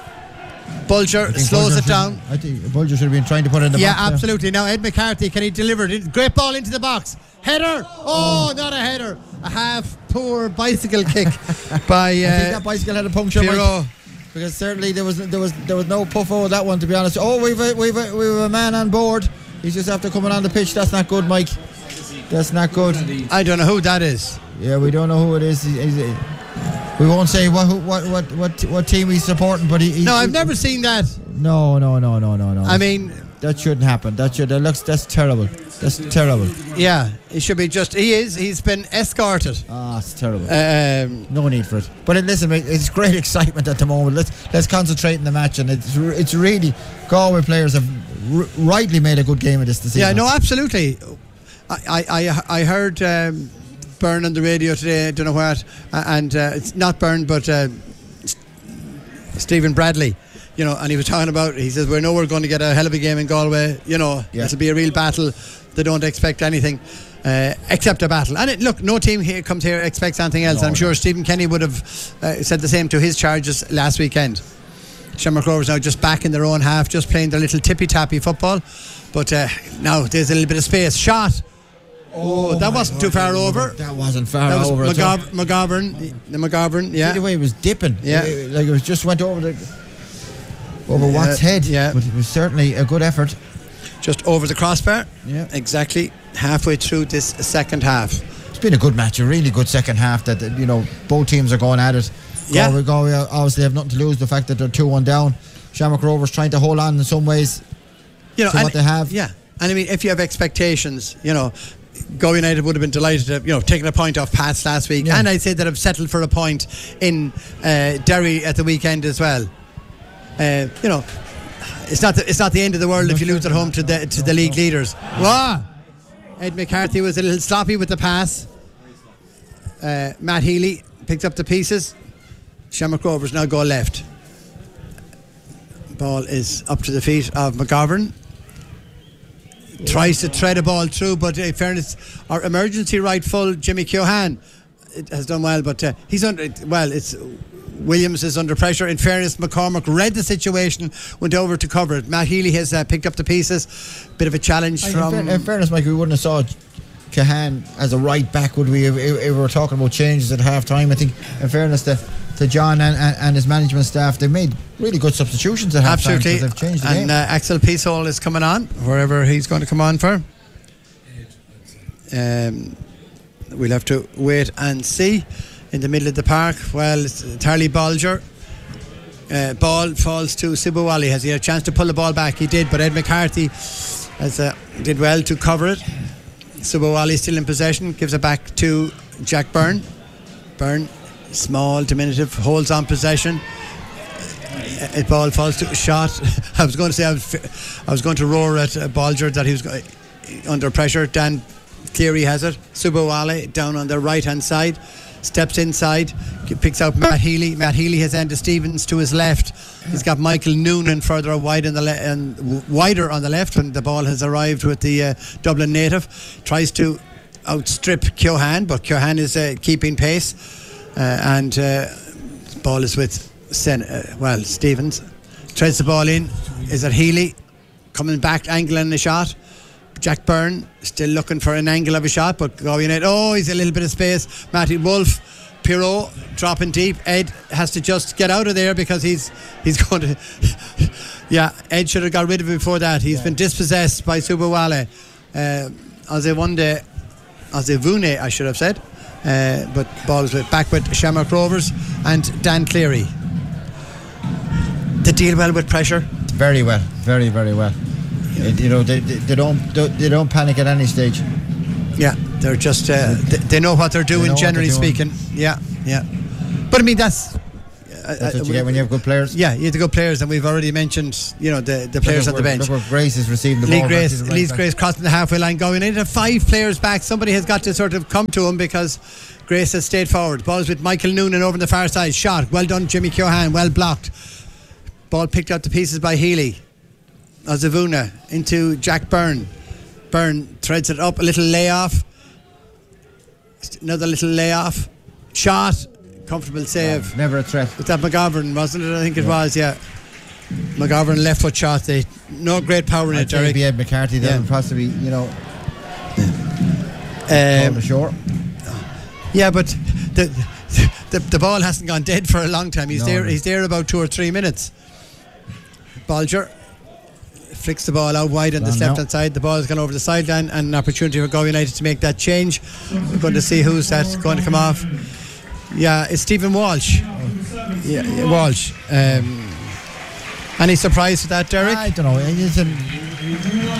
Bulger slows Bulger it down. I think Bulger should have been trying to put it in the yeah, box. Yeah, absolutely. Now Ed McCarthy, can he deliver it? Great ball into the box. Header. Oh, oh. not a header. A half poor bicycle kick by. Uh, I think that bicycle had a puncture. Because certainly there was there was there was no puff over that one, to be honest. Oh, we've a, we've a, we've a man on board. He's just after coming on the pitch. That's not good, Mike. That's not good. I don't know who that is. Yeah, we don't know who it is. He's, he's, we won't say what what what what what team he's supporting, but he. he no, I've never seen that. No, no, no, no, no, no. I mean, that shouldn't happen. That should. That looks. That's terrible. That's terrible. Yeah, he should be just. He is. He's been escorted. Ah, oh, it's terrible. Um, no need for it. But listen, it's great excitement at the moment. Let's let's concentrate in the match, and it's it's really Galway players have r- rightly made a good game of this this Yeah, evening. no, absolutely. I I I heard um, Byrne on the radio today. I don't know what, and uh, it's not Byrne, but uh, Stephen Bradley. You know, and he was talking about, he says, we know we're going to get a hell of a game in Galway. You know, yeah. It'll be a real battle. They don't expect anything uh, except a battle. And it, look, no team here comes here expects anything else. No, I'm sure no. Stephen Kenny would have uh, said the same to his charges last weekend. Shamrock Rovers now just back in their own half, just playing their little tippy-tappy football. But uh, now there's a little bit of space. Shot. Oh, oh that wasn't God, too far over. That wasn't far that was over. McGov- McGovern. The McGovern, yeah. See the way it was dipping. Yeah. Like it was just went over the... Over Watt's uh, head, yeah. But it was certainly a good effort. Just over the crossbar, yeah, exactly halfway through this second half. It's been a good match, a really good second half. That you know both teams are going at it. Yeah, Galway, Galway obviously have nothing to lose. The fact that they're two one down. Shamrock Rovers trying to hold on in some ways. You know to what they have. Yeah, and I mean if you have expectations, you know. Galway United would have been delighted to have, you know, taken a point off Pats last week, yeah. And I'd say that have settled for a point in uh, Derry at the weekend as well. Uh, you know, it's not the, it's not the end of the world if you lose at home to the to the league leaders. Wow. Ed McCarthy was a little sloppy with the pass. Uh, Matt Healy picked up the pieces. Shamrock Rovers now go left. Ball is up to the feet of McGovern. Tries to tread a ball through, but in fairness, our emergency right full Jimmy Keohane has done well, but uh, he's under. Well, it's. Williams is under pressure. In fairness, McCormack read the situation, went over to cover it. Matt Healy has uh, picked up the pieces. Bit of a challenge I from. In, fair, in fairness, Mike, we wouldn't have saw Keohane as a right back, would we? If, if we were talking about changes at half time, I think, in fairness to, to John and, and, and his management staff, they've made really good substitutions at half time. Absolutely. They've changed the and game. Uh, Axel Peasole is coming on, wherever he's going to come on for. Um, we'll have to wait and see. In the middle of the park, well, it's Tarly Bulger. Uh, ball falls to Subawale. Has he had a chance to pull the ball back? He did, but Ed McCarthy has, uh, did well to cover it. Subawale still in possession, gives it back to Jack Byrne. Byrne, small, diminutive, holds on possession. Uh, ball falls to shot. I was going to say I was, I was going to roar at uh, Bulger that he was uh, under pressure. Dan Cleary has it. Subawale down on the right hand side. Steps inside, picks out Matt Healy. Matt Healy has Enda Stevens to his left. He's got Michael Noonan further wide on the le- and w- wider on the left, and the ball has arrived with the uh, Dublin native. Tries to outstrip Keohane, but Keohane is uh, keeping pace, uh, and uh, ball is with Sen- uh, well Stevens. Treads the ball in. Is it Healy coming back, angling the shot? Jack Byrne still looking for an angle of a shot, but going in. Oh, he's a little bit of space. Matty Wolf, Pirot dropping deep. Ed has to just get out of there because he's he's going to. Yeah, Ed should have got rid of him before that. He's yeah. been dispossessed by Subawale. Uh, Azewunde, Azewune, I should have said. Uh, but ball is with, back with Shamrock Rovers and Dan Cleary. They deal well with pressure. Very well, very very well. You know, they, they, they don't they don't panic at any stage. Yeah, they're just uh, they, they know what they're doing, they generally they're doing. speaking. Yeah, yeah. But I mean, that's. That's what you get when you have good players. Yeah, you have the good players, and we've already mentioned, you know, the, the players on the bench. Look where Grace is receiving the Lee ball. Grace, Lee Grace crossing the halfway line, going into five players back. Somebody has got to sort of come to him because Grace has stayed forward. Ball's with Michael Noonan over on the far side. Shot, well done, Jimmy Keohane, well blocked. Ball picked up to pieces by Healy. Ozavuna into Jack Byrne. Byrne threads it up, a little layoff. Another little layoff. Shot. Comfortable save. No, never a threat. Was that McGovern, wasn't it? I think it yeah. was, yeah. McGovern left foot shot. They, no great power in I'd it, Derek. Maybe Ed McCarthy then yeah. possibly, you know, um, short. Yeah, but the, the the ball hasn't gone dead for a long time. He's no, there. no. He's there about two or three minutes. Bolger flicks the ball out wide on the left hand side. The ball has gone over the sideline, and an opportunity for Galway United to make that change. We're going to see who's that's going to come off. Yeah, it's Stephen Walsh. Yeah, yeah Walsh. Um, any surprise with that, Derek? I don't know. He's an, he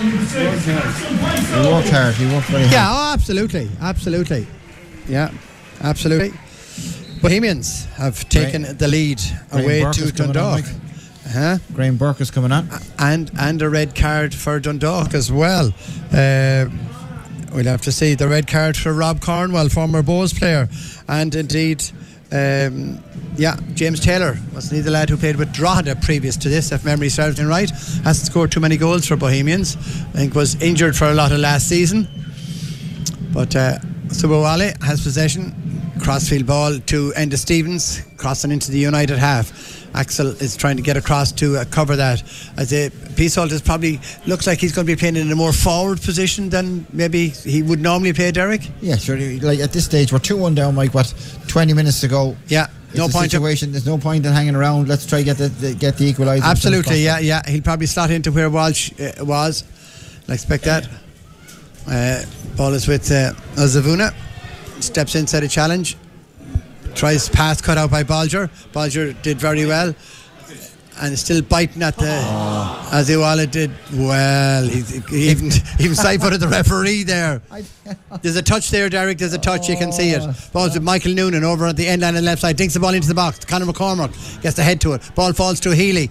worked hard. He worked very hard. Yeah, oh, absolutely, absolutely. Yeah, absolutely. Bohemians have taken Gra- the lead Graham away Burke to Dundalk. Huh? Graham Burke is coming on, and and a red card for Dundalk as well. Uh, We'll have to see the red card for Rob Cornwell, former Bows player, and indeed, um, yeah, James Taylor, wasn't he the lad who played with Drogheda previous to this, if memory serves me right? Hasn't scored too many goals for Bohemians. I think was injured for a lot of last season. But uh, Subawale has possession. Crossfield ball to Enda Stevens, crossing into the United half. Axel is trying to get across to uh, cover that. As a Peaceholt is probably looks like he's going to be playing in a more forward position than maybe he would normally play, Derek. Yeah, sure. Like at this stage, we're two one down, Mike. What, twenty minutes to go? Yeah, it's no a point. Situation. There's no point in hanging around. Let's try get the, the get the equaliser. Absolutely, yeah, yeah. He'll probably slot into where Walsh uh, was. I expect that. Uh, ball is with uh, Ozavuna. Steps inside a challenge. Tries pass cut out by Bolger. Bolger did very well. And is still biting at the oh. as Iwala did well. He, he even even side-footed the referee there. There's a touch there, Derek. There's a touch. You can see it. Ball's with Michael Noonan over at the end line on the left side. Dinks the ball into the box. Conor McCormack gets the head to it. Ball falls to Healy.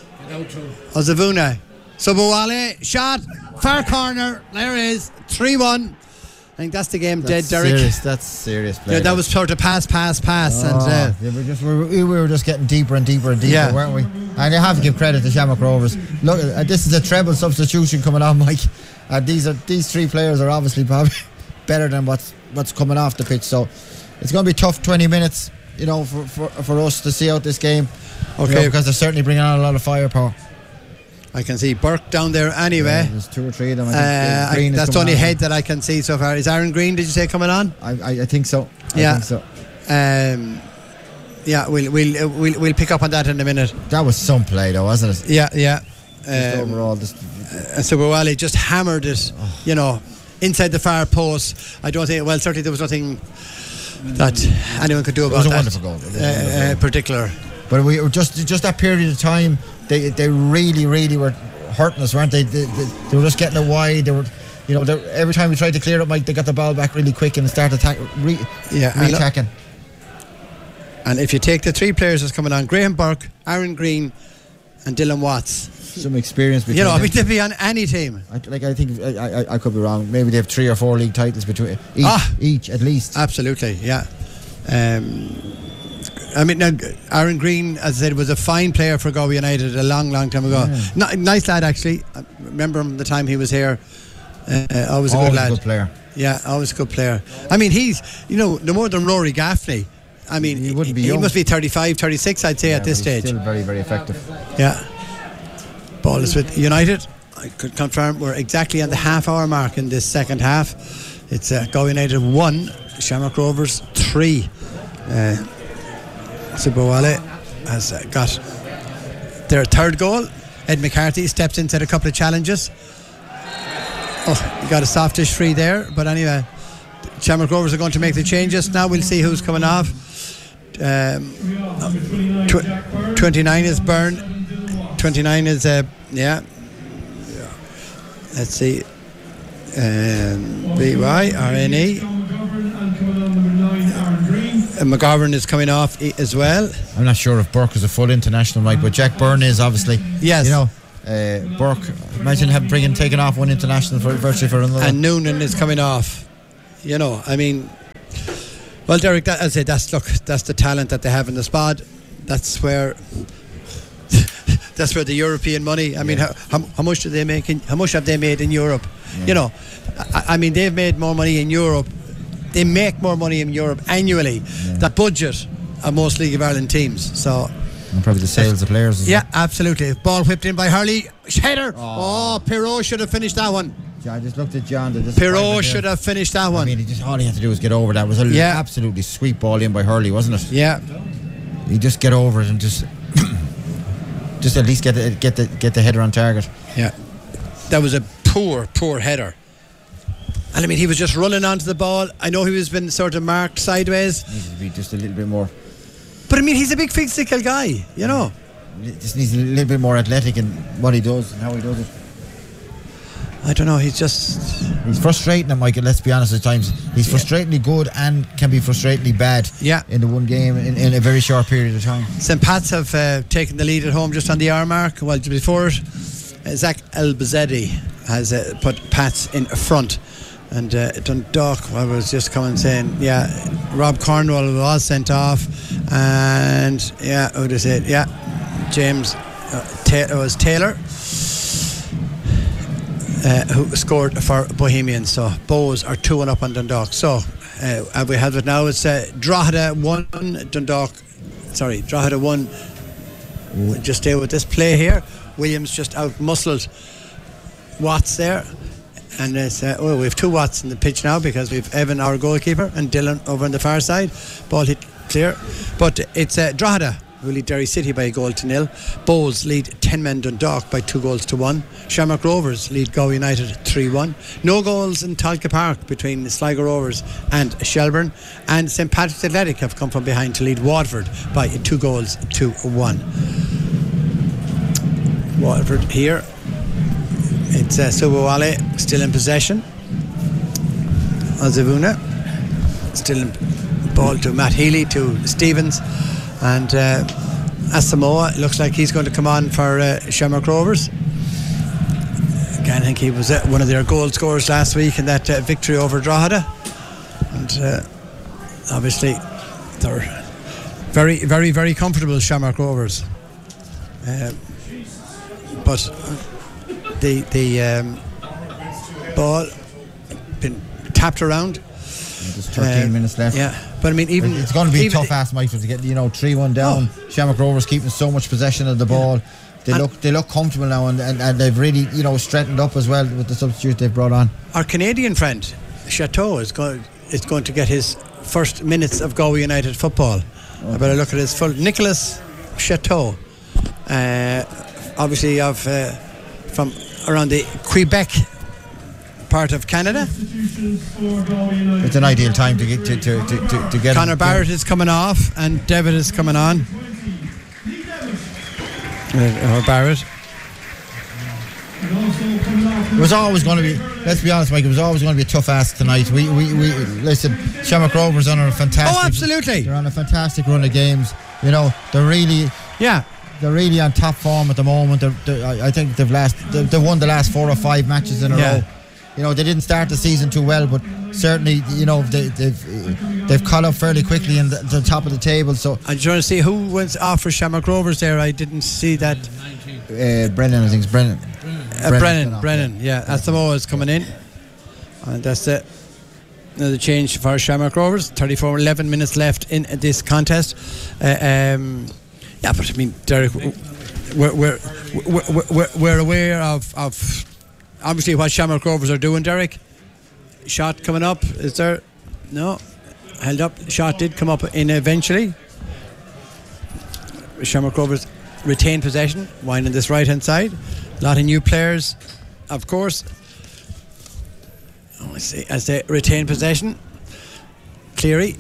Ozavuna. Subawale shot. Far corner. There it is. three one. I think that's the game that's dead, Derek. Serious, that's serious play. Yeah, that was sort of pass, pass, pass. Oh, and uh, yeah, we, just, we, we were just getting deeper and deeper and deeper, yeah. weren't we? And you have to give credit to Shamrock Rovers. Look, uh, this is a treble substitution coming on, Mike. Uh, these are these three players are obviously probably better than what's what's coming off the pitch. So it's going to be tough twenty minutes, you know, for, for, for us to see out this game. Okay, you know, because they're certainly bringing on a lot of firepower. I can see Burke down there anyway. Yeah, there's two or three of them. I uh, think I, that's the only on. head that I can see so far. Is Aaron Green, did you say, coming on? I, I, I think so. I yeah. think so. Um, yeah, we'll, we'll, we'll, we'll pick up on that in a minute. That was some play though, wasn't it? Yeah, yeah. Just um, overall, just uh, Subawale just hammered it, oh. you know, inside the far post. I don't think, well, certainly there was nothing that anyone could do about that. It was a wonderful goal. Uh, uh, particular. But we were just, just that period of time, they, they really, really were hurting us, weren't they? They, they? they were just getting it wide. They were, you know, every time we tried to clear it, Mike, they got the ball back really quick and started attack, re, yeah, re-attacking. And if you take the three players that's coming on, Graham Burke, Aaron Green and Dylan Watts, some experience between you know, them. I mean, they'd be on any team. I, like I think I, I, I could be wrong. Maybe they have three or four league titles between each, ah, each at least. Absolutely, yeah. Um, I mean, now, Aaron Green, as I said, was a fine player for Galway United a long, long time ago. Yeah. No, nice lad, actually. I remember him the time he was here. Uh, always a always good lad. a good player. Yeah, always a good player. I mean, he's, you know, no more than Rory Gaffney. I mean, he, wouldn't be he young. must be thirty-five, thirty-six, I'd say, yeah, at this stage. Still very, very effective. Yeah. Ball is with United. I could confirm we're exactly on the half hour mark in this second half. It's uh, Galway United one, Shamrock Rovers three. Uh, Subawale has uh, got their third goal. Ed McCarthy steps into a couple of challenges. Oh, he got a softish free there, but anyway, Shamrock Rovers are going to make the changes. Now we'll see who's coming off. Um, tw- twenty-nine is Byrne. twenty-nine is uh, yeah. Let's see. Um, B Y R N E. McGovern is coming off i- as well. I'm not sure if Burke is a full international, right? But Jack Byrne is obviously. Yes. You know, uh, Burke. Imagine having bringing taken off one international for virtually for another. And Noonan is coming off. You know, I mean, well, Derek, that, I say that's look, that's the talent that they have in the squad. That's where. That's where the European money. I mean, how, how, how much do they make? In, how much have they made in Europe? Yeah. You know, I, I mean, they've made more money in Europe. They make more money in Europe annually. Yeah. That budget of most League of Ireland teams. So. And probably the sales of players as Yeah, well. absolutely. Ball whipped in by Hurley. Header. Oh, oh Pirot should have finished that one. I just looked at John. Pirot should have finished that one. I mean, he just all he had to do was get over that. It was a Yeah. absolutely sweet ball in by Hurley, wasn't it? Yeah. He just get over it and just, just at least get the, get the get the header on target. Yeah. That was a poor, poor header. And I mean, he was just running onto the ball. I know he was been sort of marked sideways. Needs to be just a little bit more. But I mean, he's a big physical guy, you know. Just needs a little bit more athletic in what he does and how he does it. I don't know, he's just... He's frustrating him, Michael, let's be honest at times. He's frustratingly good and can be frustratingly bad yeah. in the one game in, in a very short period of time. Saint Pat's have uh, taken the lead at home just on the hour mark. Well, before it, uh, Zach Elbazedi has uh, put Pats in front. And uh, Dundalk, I was just coming saying, yeah, Rob Cornwall was sent off. And, yeah, who did it? Yeah, James uh, Ta- it was Taylor. Uh, who scored for Bohemians. So Bows are two and up on Dundalk. So uh, and we have it now. It's uh, Drogheda one, Dundalk. Sorry, Drogheda one. We'll just stay with this play here. Williams just out muscled Watts there, and it's uh, oh, we have two Watts in the pitch now because we've Evan, our goalkeeper, and Dylan over on the far side. Ball hit clear, but it's uh, Drogheda who lead Derry City by a goal to nil. Bowls lead ten men Dundalk by two goals to one. Shamrock Rovers lead Galway United three one. No goals in Talca Park between Sligo Rovers and Shelburne. And Saint Patrick's Athletic have come from behind to lead Waterford by two goals to one. Waterford here. It's uh, Subawale still in possession. Azavuna still in ball to Matt Healy, to Stevens. And uh, Asamoah looks like he's going to come on for uh, Shamrock Rovers. Again, I think he was uh, one of their goal scorers last week in that uh, victory over Drogheda. And uh, obviously they're very, very, very comfortable, Shamrock Rovers. Uh, but the the um, ball been tapped around. Just thirteen uh, minutes left. Yeah, but I mean, even it's going to be even, a tough ass, Michael, to get you know three one down. Oh. Shamrock Rovers keeping so much possession of the ball. Yeah. They and look they look comfortable now, and, and, and they've really you know straightened up as well with the substitute they've brought on. Our Canadian friend Chateau is going is going to get his first minutes of Galway United football. Okay. I better look at his full. Nicholas Chateau, uh, obviously of uh, from around the Quebec part of Canada. It's an ideal time to get to to, to, to, to get Conor him, Barrett yeah. is coming off and Devitt is coming on. Uh, or Barrett. It was always going to be, let's be honest, Mike, it was always going to be a tough ask tonight. We, we, we listen, Shamrock Rovers are on a fantastic. Oh, absolutely. They're on a fantastic run of games. You know, they're really, yeah, they're really on top form at the moment. They're, they're, I think they've last, they've, they've won the last four or five matches in a yeah. row. You know, they didn't start the season too well, but certainly, you know, they, they've they've caught up fairly quickly in the, the top of the table. So I'm trying to see who went off for Shamrock Rovers there. I didn't see that. Uh, Brennan, I think it's Brennan. Uh, Brennan, Brennan, yeah. Asamoah is coming in, and that's it. Another change for Shamrock Rovers. thirty-four, eleven minutes left in this contest. Uh, um, yeah, but I mean, Derek, we're we're we're, we're, we're aware of of. Obviously what Shamrock Rovers are doing, Derek. Shot coming up, is there? No, held up. Shot did come up in eventually. Shamrock Rovers retain possession, winding this right hand side. A lot of new players, of course. Oh, I see, as they retain possession. Cleary,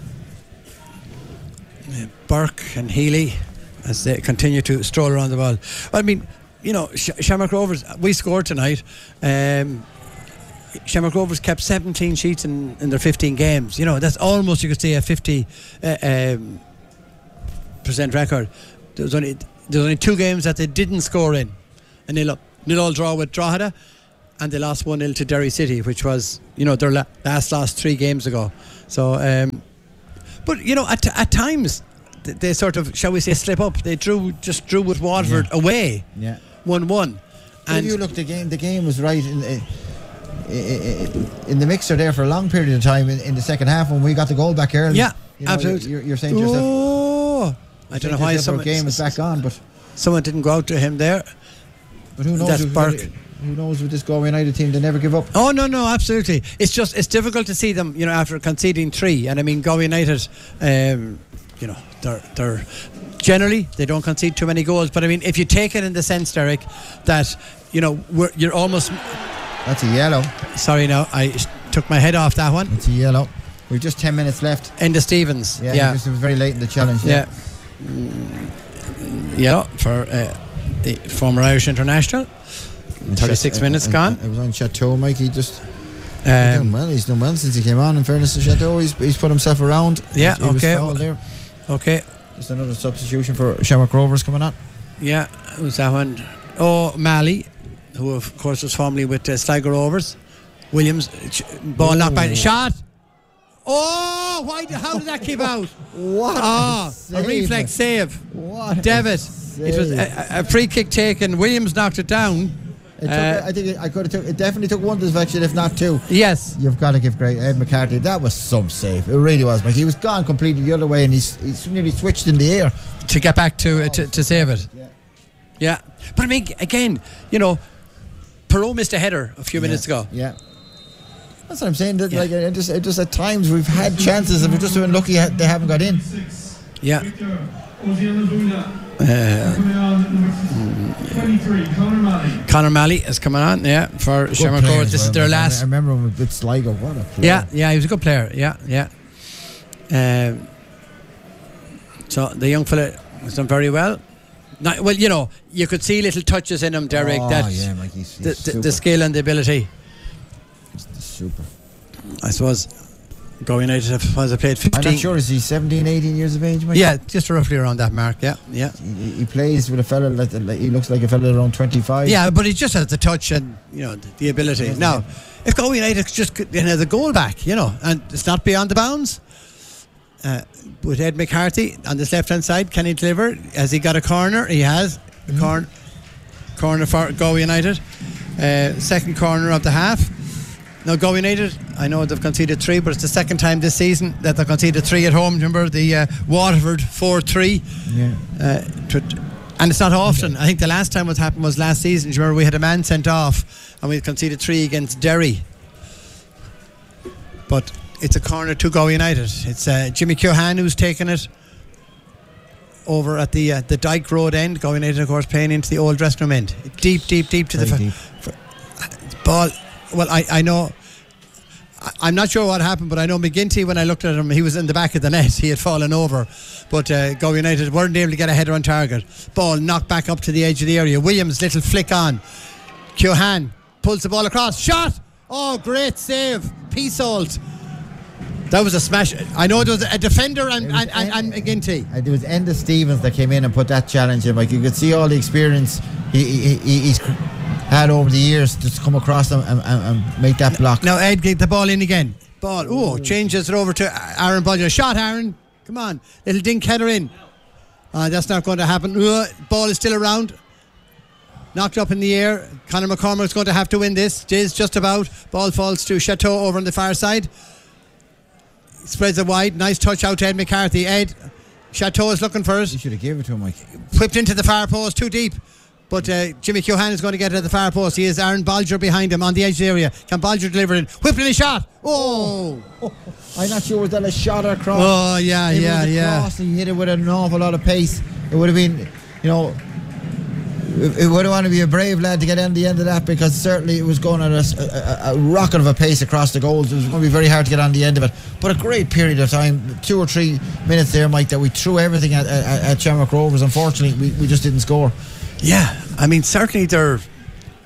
Burke and Healy as they continue to stroll around the ball. Well, I mean, you know, Sh- Shamrock Rovers, we scored tonight. Um, Shamrock Rovers kept seven clean sheets in, in their fifteen games. You know, that's almost, you could say, a fifty uh, um, percent record. There was only there was only two games that they didn't score in, and nil nil all draw with Drogheda, and they lost one nil to Derry City, which was, you know, their la- last lost three games ago. So, um, but you know, at at times they, they sort of, shall we say, slip up. They drew just drew with Waterford Yeah. away, Yeah. one one. And if you look, the game the game was right in, in, in the mixer there for a long period of time in, in the second half when we got the goal back early. Yeah, you know, absolutely. You're, you're saying to yourself, oh, I don't know why some game is back on, but someone didn't go out to him there. But who knows? That's with- Burke. Who knows with this Galway United team? They never give up. Oh no, no, absolutely. It's just it's difficult to see them, you know, after conceding three. And I mean, Galway United, um, you know, they're they're generally they don't concede too many goals. But I mean, if you take it in the sense, Derek, that you know we're, you're almost. That's a yellow. Sorry, now I took my head off that one. It's a yellow. We've just ten minutes left. End of Stevens. Yeah, yeah. It was very late in the challenge. Yeah. Yeah. Yeah, for uh, the former Irish international. thirty-six minutes gone. It was on Chateau, Mike. He just Um, he's done well. He's done well since he came on. In fairness to Chateau, he's, he's put himself around. Yeah, he was okay. fouled there. Okay. Just another substitution for Shamrock Rovers coming on. Yeah, who's that one? Oh, Malley, who of course was formerly with uh, Sligo Rovers. Williams, ch- ball knocked by, shot. Oh, why? Did, how did that keep out? What? Oh, a, a save. reflex save. What? Devitt. A It was a, a free kick taken. Williams knocked it down. It took, Uh, I think it, I could have took. It definitely took one deflection, if not two. Yes. You've got to give great Ed McCarthy. That was some save. It really was. Like he was gone completely the other way, and he's, he's nearly switched in the air to get back to uh, to, to save it. Yeah. Yeah, but I mean, again, you know, Perot missed a header a few Yeah. minute ago. Yeah. That's what I'm saying. That, like, it just, it just at times we've had chances and we've just been lucky ha- they haven't got in. Yeah. Uh, Conor Malley is coming on, yeah, for Good Shamrock player Rovers. as This well, is their man. last. I remember him with Sligo. What a player. Yeah, yeah, he was a good player. Yeah, yeah. Um, so the young fella has done very well. Now, well, you know, you could see little touches in him, Derek. Oh, that yeah, Mike, he's- the, he's the, super. the skill and the ability. Super. I suppose Galway United have, has they played fifteen. I'm not sure. Is he seventeen, eighteen years of age, Mike? Yeah, just roughly around that mark. Yeah, yeah. He, he plays with a fella that like, he looks like a fella around twenty-five. Yeah, but he just has the touch and, you know, the, the ability. Yeah. Now, if Galway United just could, you know, the goal back, you know, and it's not beyond the bounds. Uh, with Ed McCarthy on this left hand side, can he deliver? Has he got a corner? He has a Mm-hmm. corner. Corner for Galway United. Uh, second corner of the half. Now Galway United, I know they've conceded three, but it's the second time this season that they've conceded three at home. Remember the uh, Waterford four three. Yeah. Uh, to, and it's not often. I think the last time what happened was last season. Do you remember we had a man sent off and we conceded three against Derry? But it's a corner to Galway United. It's uh, Jimmy Keohane who's taken it over at the uh, the Dyke Road end. Galway United, of course, playing into the old dressing room end. Deep, deep, deep to Very the deep. f- ball. Well, I, I know. I- I'm not sure what happened, but I know McGinty, when I looked at him, he was in the back of the net. He had fallen over. But uh, Galway United weren't able to get a header on target. Ball knocked back up to the edge of the area. Williams, little flick on. Keohane pulls the ball across. Shot! Oh, great save. Peaceold. That was a smash. I know there was a defender and, and, and, and McGinty. Uh, There was Enda Stevens that came in and put that challenge in. Like you could see all the experience he, he, he, he's had over the years to come across them and, and, and make that block. Now Ed gave the ball in again. Ball. Oh, changes it over to Aaron Budger. Shot, Aaron. Come on. Little dink header in. Uh, that's not going to happen. Uh, ball is still around. Knocked up in the air. Conor McCormack's going to have to win this. Jay's just about. Ball falls to Chateau over on the far side. Spreads it wide. Nice touch out to Ed McCarthy. Ed, Chateau is looking for it. You should have given it to him, Mike. Whipped into the far post, too deep. But uh, Jimmy Keohane is going to get it at the far post. He is Aaron Bolger behind him on the edge of the area. Can Bolger deliver it? Whipped in a shot. Oh! I'm not sure was that a shot or a cross. Oh, yeah, If yeah, it was a yeah. cross and he hit it with an awful lot of pace. It would have been, you know, it, it would have wanted to be a brave lad to get in the end of that, because certainly it was going at a, a, a rocket of a pace across the goals. It was going to be very hard to get on the end of it. But a great period of time, two or three minutes there, Mike, that we threw everything at, at, at Shamrock Rovers. Unfortunately, we, we just didn't score. Yeah, I mean, certainly their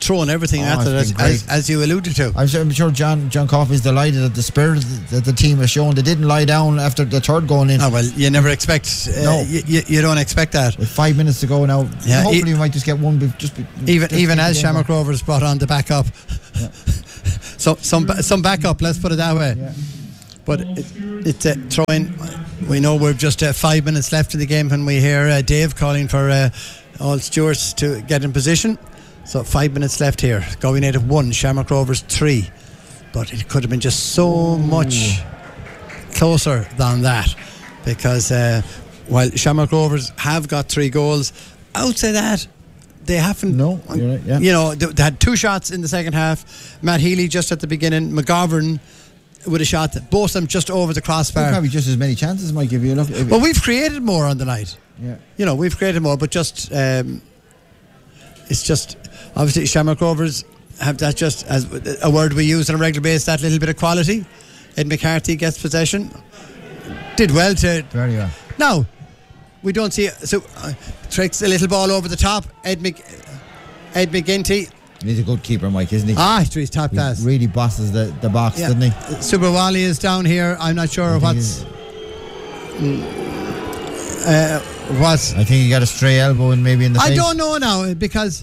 throwing everything Oh, at it's it, as, been great. as, as you alluded to. I'm sure, I'm sure John John Coffey's delighted at the spirit that the team has shown. They didn't lie down after the third going in. Oh, well, you never expect. Uh, No. you, you, you don't expect that. With five minutes to go now, Yeah, hopefully e- we might just get one. be- Just be, Even just even keep as the game Shamrock going. Rovers brought on the backup, so some ba- some backup. Let's put it that way. Yeah. But it, it's a throw in. We know we've just uh, five minutes left in the game when we hear uh, Dave calling for uh, all stewards to get in position. So five minutes left here. Galway Native one, Shamrock Rovers three. But it could have been just so much closer than that, because uh, while Shamrock Rovers have got three goals, outside that they haven't. No, you're right, yeah. You know, they, they had two shots in the second half. Matt Healy just at the beginning, McGovern with a shot, both of them just over the crossbar. Probably just as many chances, Mike. If you look, if Well, we've created more on the night. Yeah. You know, we've created more, but just um, it's just obviously Shamrock Rovers have that, just as a word we use on a regular basis, that little bit of quality. Ed McCarthy gets possession, did well to. Very well. Now we don't see so uh, tricks a little ball over the top. Ed Mc, Ed McGinty. He's a good keeper, Mike, isn't he? Ah, he's top He class. really bosses the, the box, Yeah. doesn't he? Subrawali is down here. I'm not sure I think what's. Uh, what's I think he got a stray elbow and maybe in the I face. don't know now, because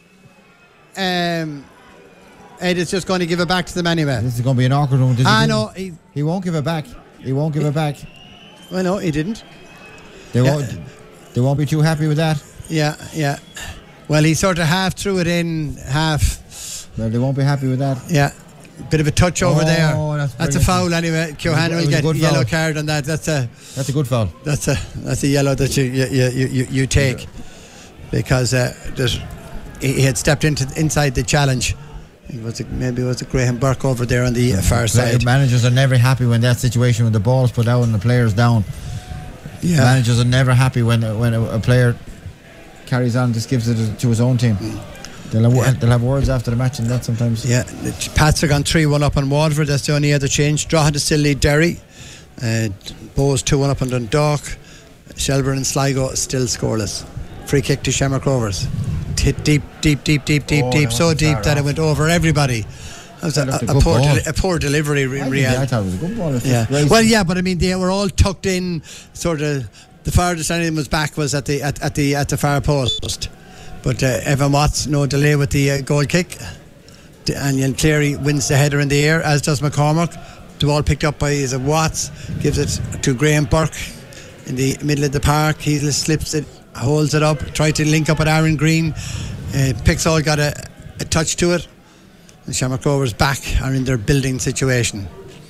um, Ed is just going to give it back to them anyway. This is going to be an awkward one. Does he I give- know. He, He won't give it back. He won't give it back. well, no, he didn't. They Yeah. won't. They won't be too happy with that. Yeah, yeah. Well, he sort of half threw it in, half. No, they won't be happy with that. Yeah. Bit of a touch over Oh, there. that's a brilliant. foul anyway. Keohane It will was a get a good yellow foul. card on that. That's a That's a good foul. that's a that's a yellow that you you you, you, you take, because uh, there's- he, he had stepped into inside the challenge. It was a, maybe it was a Graham Burke over there on the uh, far Player- side. Managers are never happy when that situation, when the ball's put out and the player's down. Yeah. Managers are never happy when when a, a player carries on, just gives it to his own team. They'll have, Yeah. they'll have words after the match and that sometimes. Yeah, the Pats are gone three one up on Waterford. That's the only other change. Drogheda to still lead Derry. Uh, Bowes two one up on Dundalk. Shelburne and Sligo still scoreless. Free kick to Shamrock Rovers. Hit deep, deep, deep, deep, deep, Oh, deep. that So wasn't deep far that it off. went over everybody. That was a, That looked a a, good poor, ball. deli- a poor delivery. I, In think- reality. I thought it was a good ball. It's just Yeah. racing. Well, yeah, but I mean, they were all tucked in. Sort of, the farthest any of them was back was at the at, at the at the far post. But uh, Evan Watts, no delay with the uh, goal kick. Daniel Cleary wins the header in the air, as does McCormack. The ball picked up by is it Watts, gives it to Graham Burke in the middle of the park. He slips it, holds it up, tried to link up with Aaron Green. Uh, Pixall got a, a touch to it. And Shamrock Rovers back are in their building situation.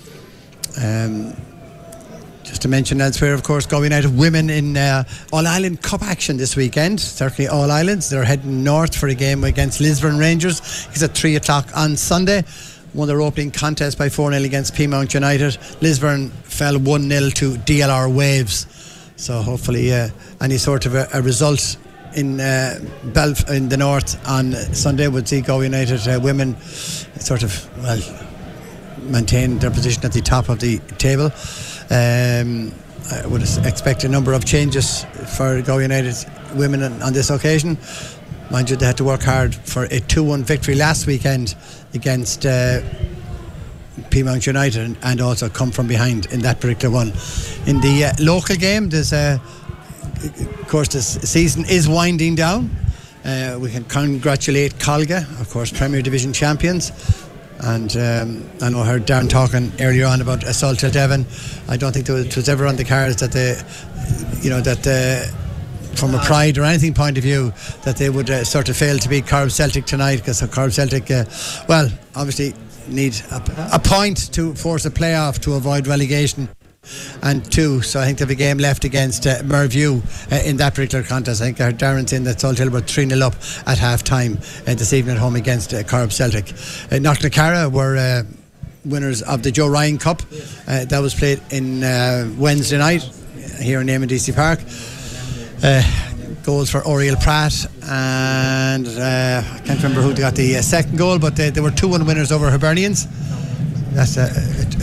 Um, just to mention elsewhere, of course, Galway United women in uh, All Ireland Cup action this weekend. Certainly All Islands. They're heading north for a game against Lisburn Rangers. It's at three o'clock on Sunday. Won their opening contest by four nil against Peamount United. Lisburn fell one nil to D L R Waves. So hopefully uh, any sort of a, a result in uh, Belf in the north on Sunday would see Galway United uh, women sort of, well, maintain their position at the top of the table. Um, I would expect a number of changes for Galway United women on, on this occasion. Mind you, they had to work hard for a two one victory last weekend against uh, Peamount United, and, and also come from behind in that particular one. In the uh, local game, there's uh, of course the season is winding down. Uh, we can congratulate Colga, of course, Premier Division champions. And um, I know I heard Darren talking earlier on about Assault to Devon. I don't think there was, it was ever on the cards that they, you know, that uh, from a pride or anything point of view, that they would uh, sort of fail to beat Corb Celtic tonight, because Corb Celtic, uh, well, obviously need a, a point to force a playoff to avoid relegation. And two, so I think they have a game left against uh, Merview uh, in that particular contest. I think I heard Darren saying that Salt Hill were three nil up at half time uh, this evening at home against uh, Corb Celtic. Uh, Knocknacarra were uh, winners of the Joe Ryan Cup. Uh, that was played in uh, Wednesday night here in Eamon D C Park. Uh, goals for Oriel Pratt and uh, I can't remember who got the uh, second goal, but they, they were two one winners over Hibernians. That's a, a, a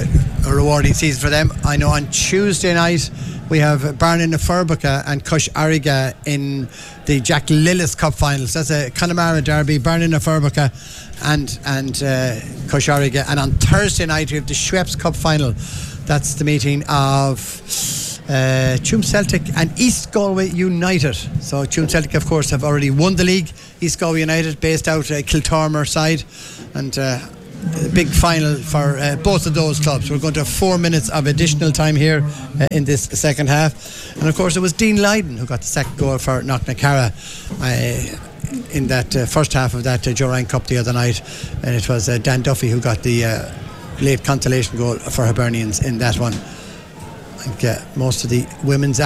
a rewarding season for them. I know on Tuesday night we have Barna na Furbacha and Cush Ariga in the Jack Lillis Cup finals. That's a Connemara derby, Barna na Furbacha and and uh, Cush Ariga. And on Thursday night we have the Schweppes Cup final. That's the meeting of uh, Tuam Celtic and East Galway United. So Tuam Celtic, of course, have already won the league. East Galway United, based out uh, Kiltormer side, and uh, a big final for uh, both of those clubs. We're going to have four minutes of additional time here uh, in this second half. And of course, it was Dean Lydon who got the second goal for Knocknacarra uh, in that uh, first half of that uh, Joe Ryan Cup the other night, and it was uh, Dan Duffy who got the uh, late consolation goal for Hibernians in that one. I think uh, most of the women's